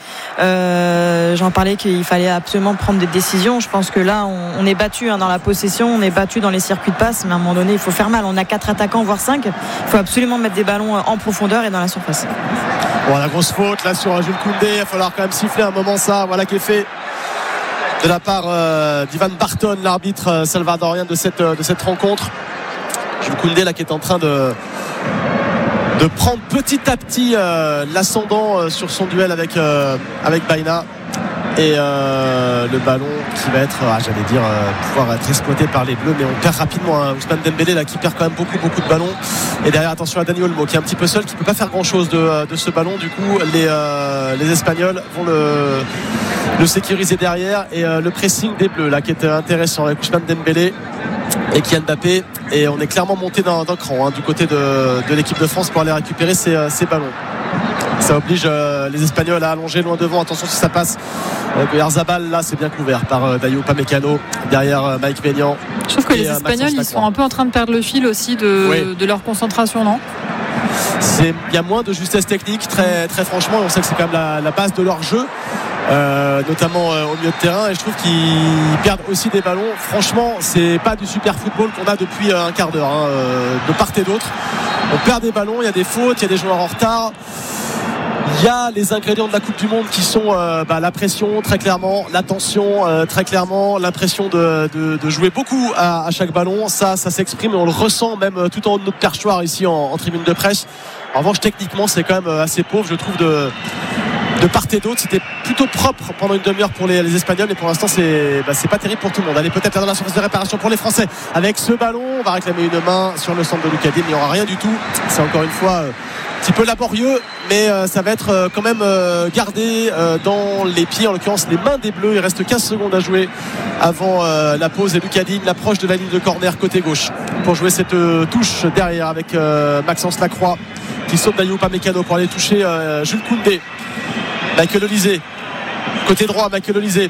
J'en parlais qu'il fallait absolument prendre des décisions. Je pense que là, on est battu dans la possession, on est battu dans les circuits de passe, mais à un moment donné, il faut faire mal. On a 4 attaquants, voire 5. Il faut absolument mettre des ballons en profondeur et dans la surface. Bon, la grosse faute là sur Jules Koundé. Il va falloir quand même siffler un moment ça. Voilà qui est fait de la part d'Ivan Barton, l'arbitre salvadorien de cette rencontre. Jules Koundé là qui est en train de prendre petit à petit l'ascendant sur son duel avec Baena et le ballon qui va être pouvoir être exploité par les Bleus, mais on perd rapidement Ousmane Dembélé là qui perd quand même beaucoup de ballons et derrière attention à Dani Olmo qui est un petit peu seul, qui peut pas faire grand chose de ce ballon. Du coup les Espagnols vont le sécuriser derrière et le pressing des Bleus là qui est intéressant avec Ousmane Dembélé et Kylian Mbappé, et on est clairement monté d'un cran du côté de l'équipe de France pour aller récupérer ces ballons. Ça oblige les Espagnols à allonger loin devant. Attention si ça passe Yarzabal, là c'est bien couvert par Dayo Upamecano derrière Mike Maignan. Je trouve que les Espagnols ils sont un peu en train de perdre le fil aussi de leur concentration, non? Il y a moins de justesse technique, très, très franchement. On sait que c'est quand même la base de leur jeu. notamment au milieu de terrain, et je trouve qu'ils perdent aussi des ballons. Franchement, c'est pas du super football qu'on a depuis un quart d'heure, de part et d'autre. On perd des ballons, il y a des fautes, il y a des joueurs en retard. Il y a les ingrédients de la Coupe du Monde qui sont la pression, très clairement, la tension, très clairement, l'impression de jouer beaucoup à chaque ballon. Ça s'exprime et on le ressent même tout en haut de notre perchoir ici en tribune de presse. En revanche, techniquement, c'est quand même assez pauvre, je trouve, de part et d'autre. C'était plutôt propre pendant une demi-heure pour les Espagnols, et pour l'instant c'est pas terrible pour tout le monde. Allez, peut-être dans la surface de réparation pour les Français avec ce ballon. On va réclamer une main sur le centre de Lucas Digne, il n'y aura rien du tout. C'est encore une fois un petit peu laborieux, mais ça va être quand même gardé dans les pieds, en l'occurrence les mains des Bleus. Il reste 15 secondes à jouer avant la pause, et Lucas Digne l'approche de la ligne de corner côté gauche pour jouer cette touche derrière avec Maxence Lacroix qui saute d'Ayoub Upamecano pour aller toucher Jules Koundé. Michael Olysée côté droit, Michael Olysée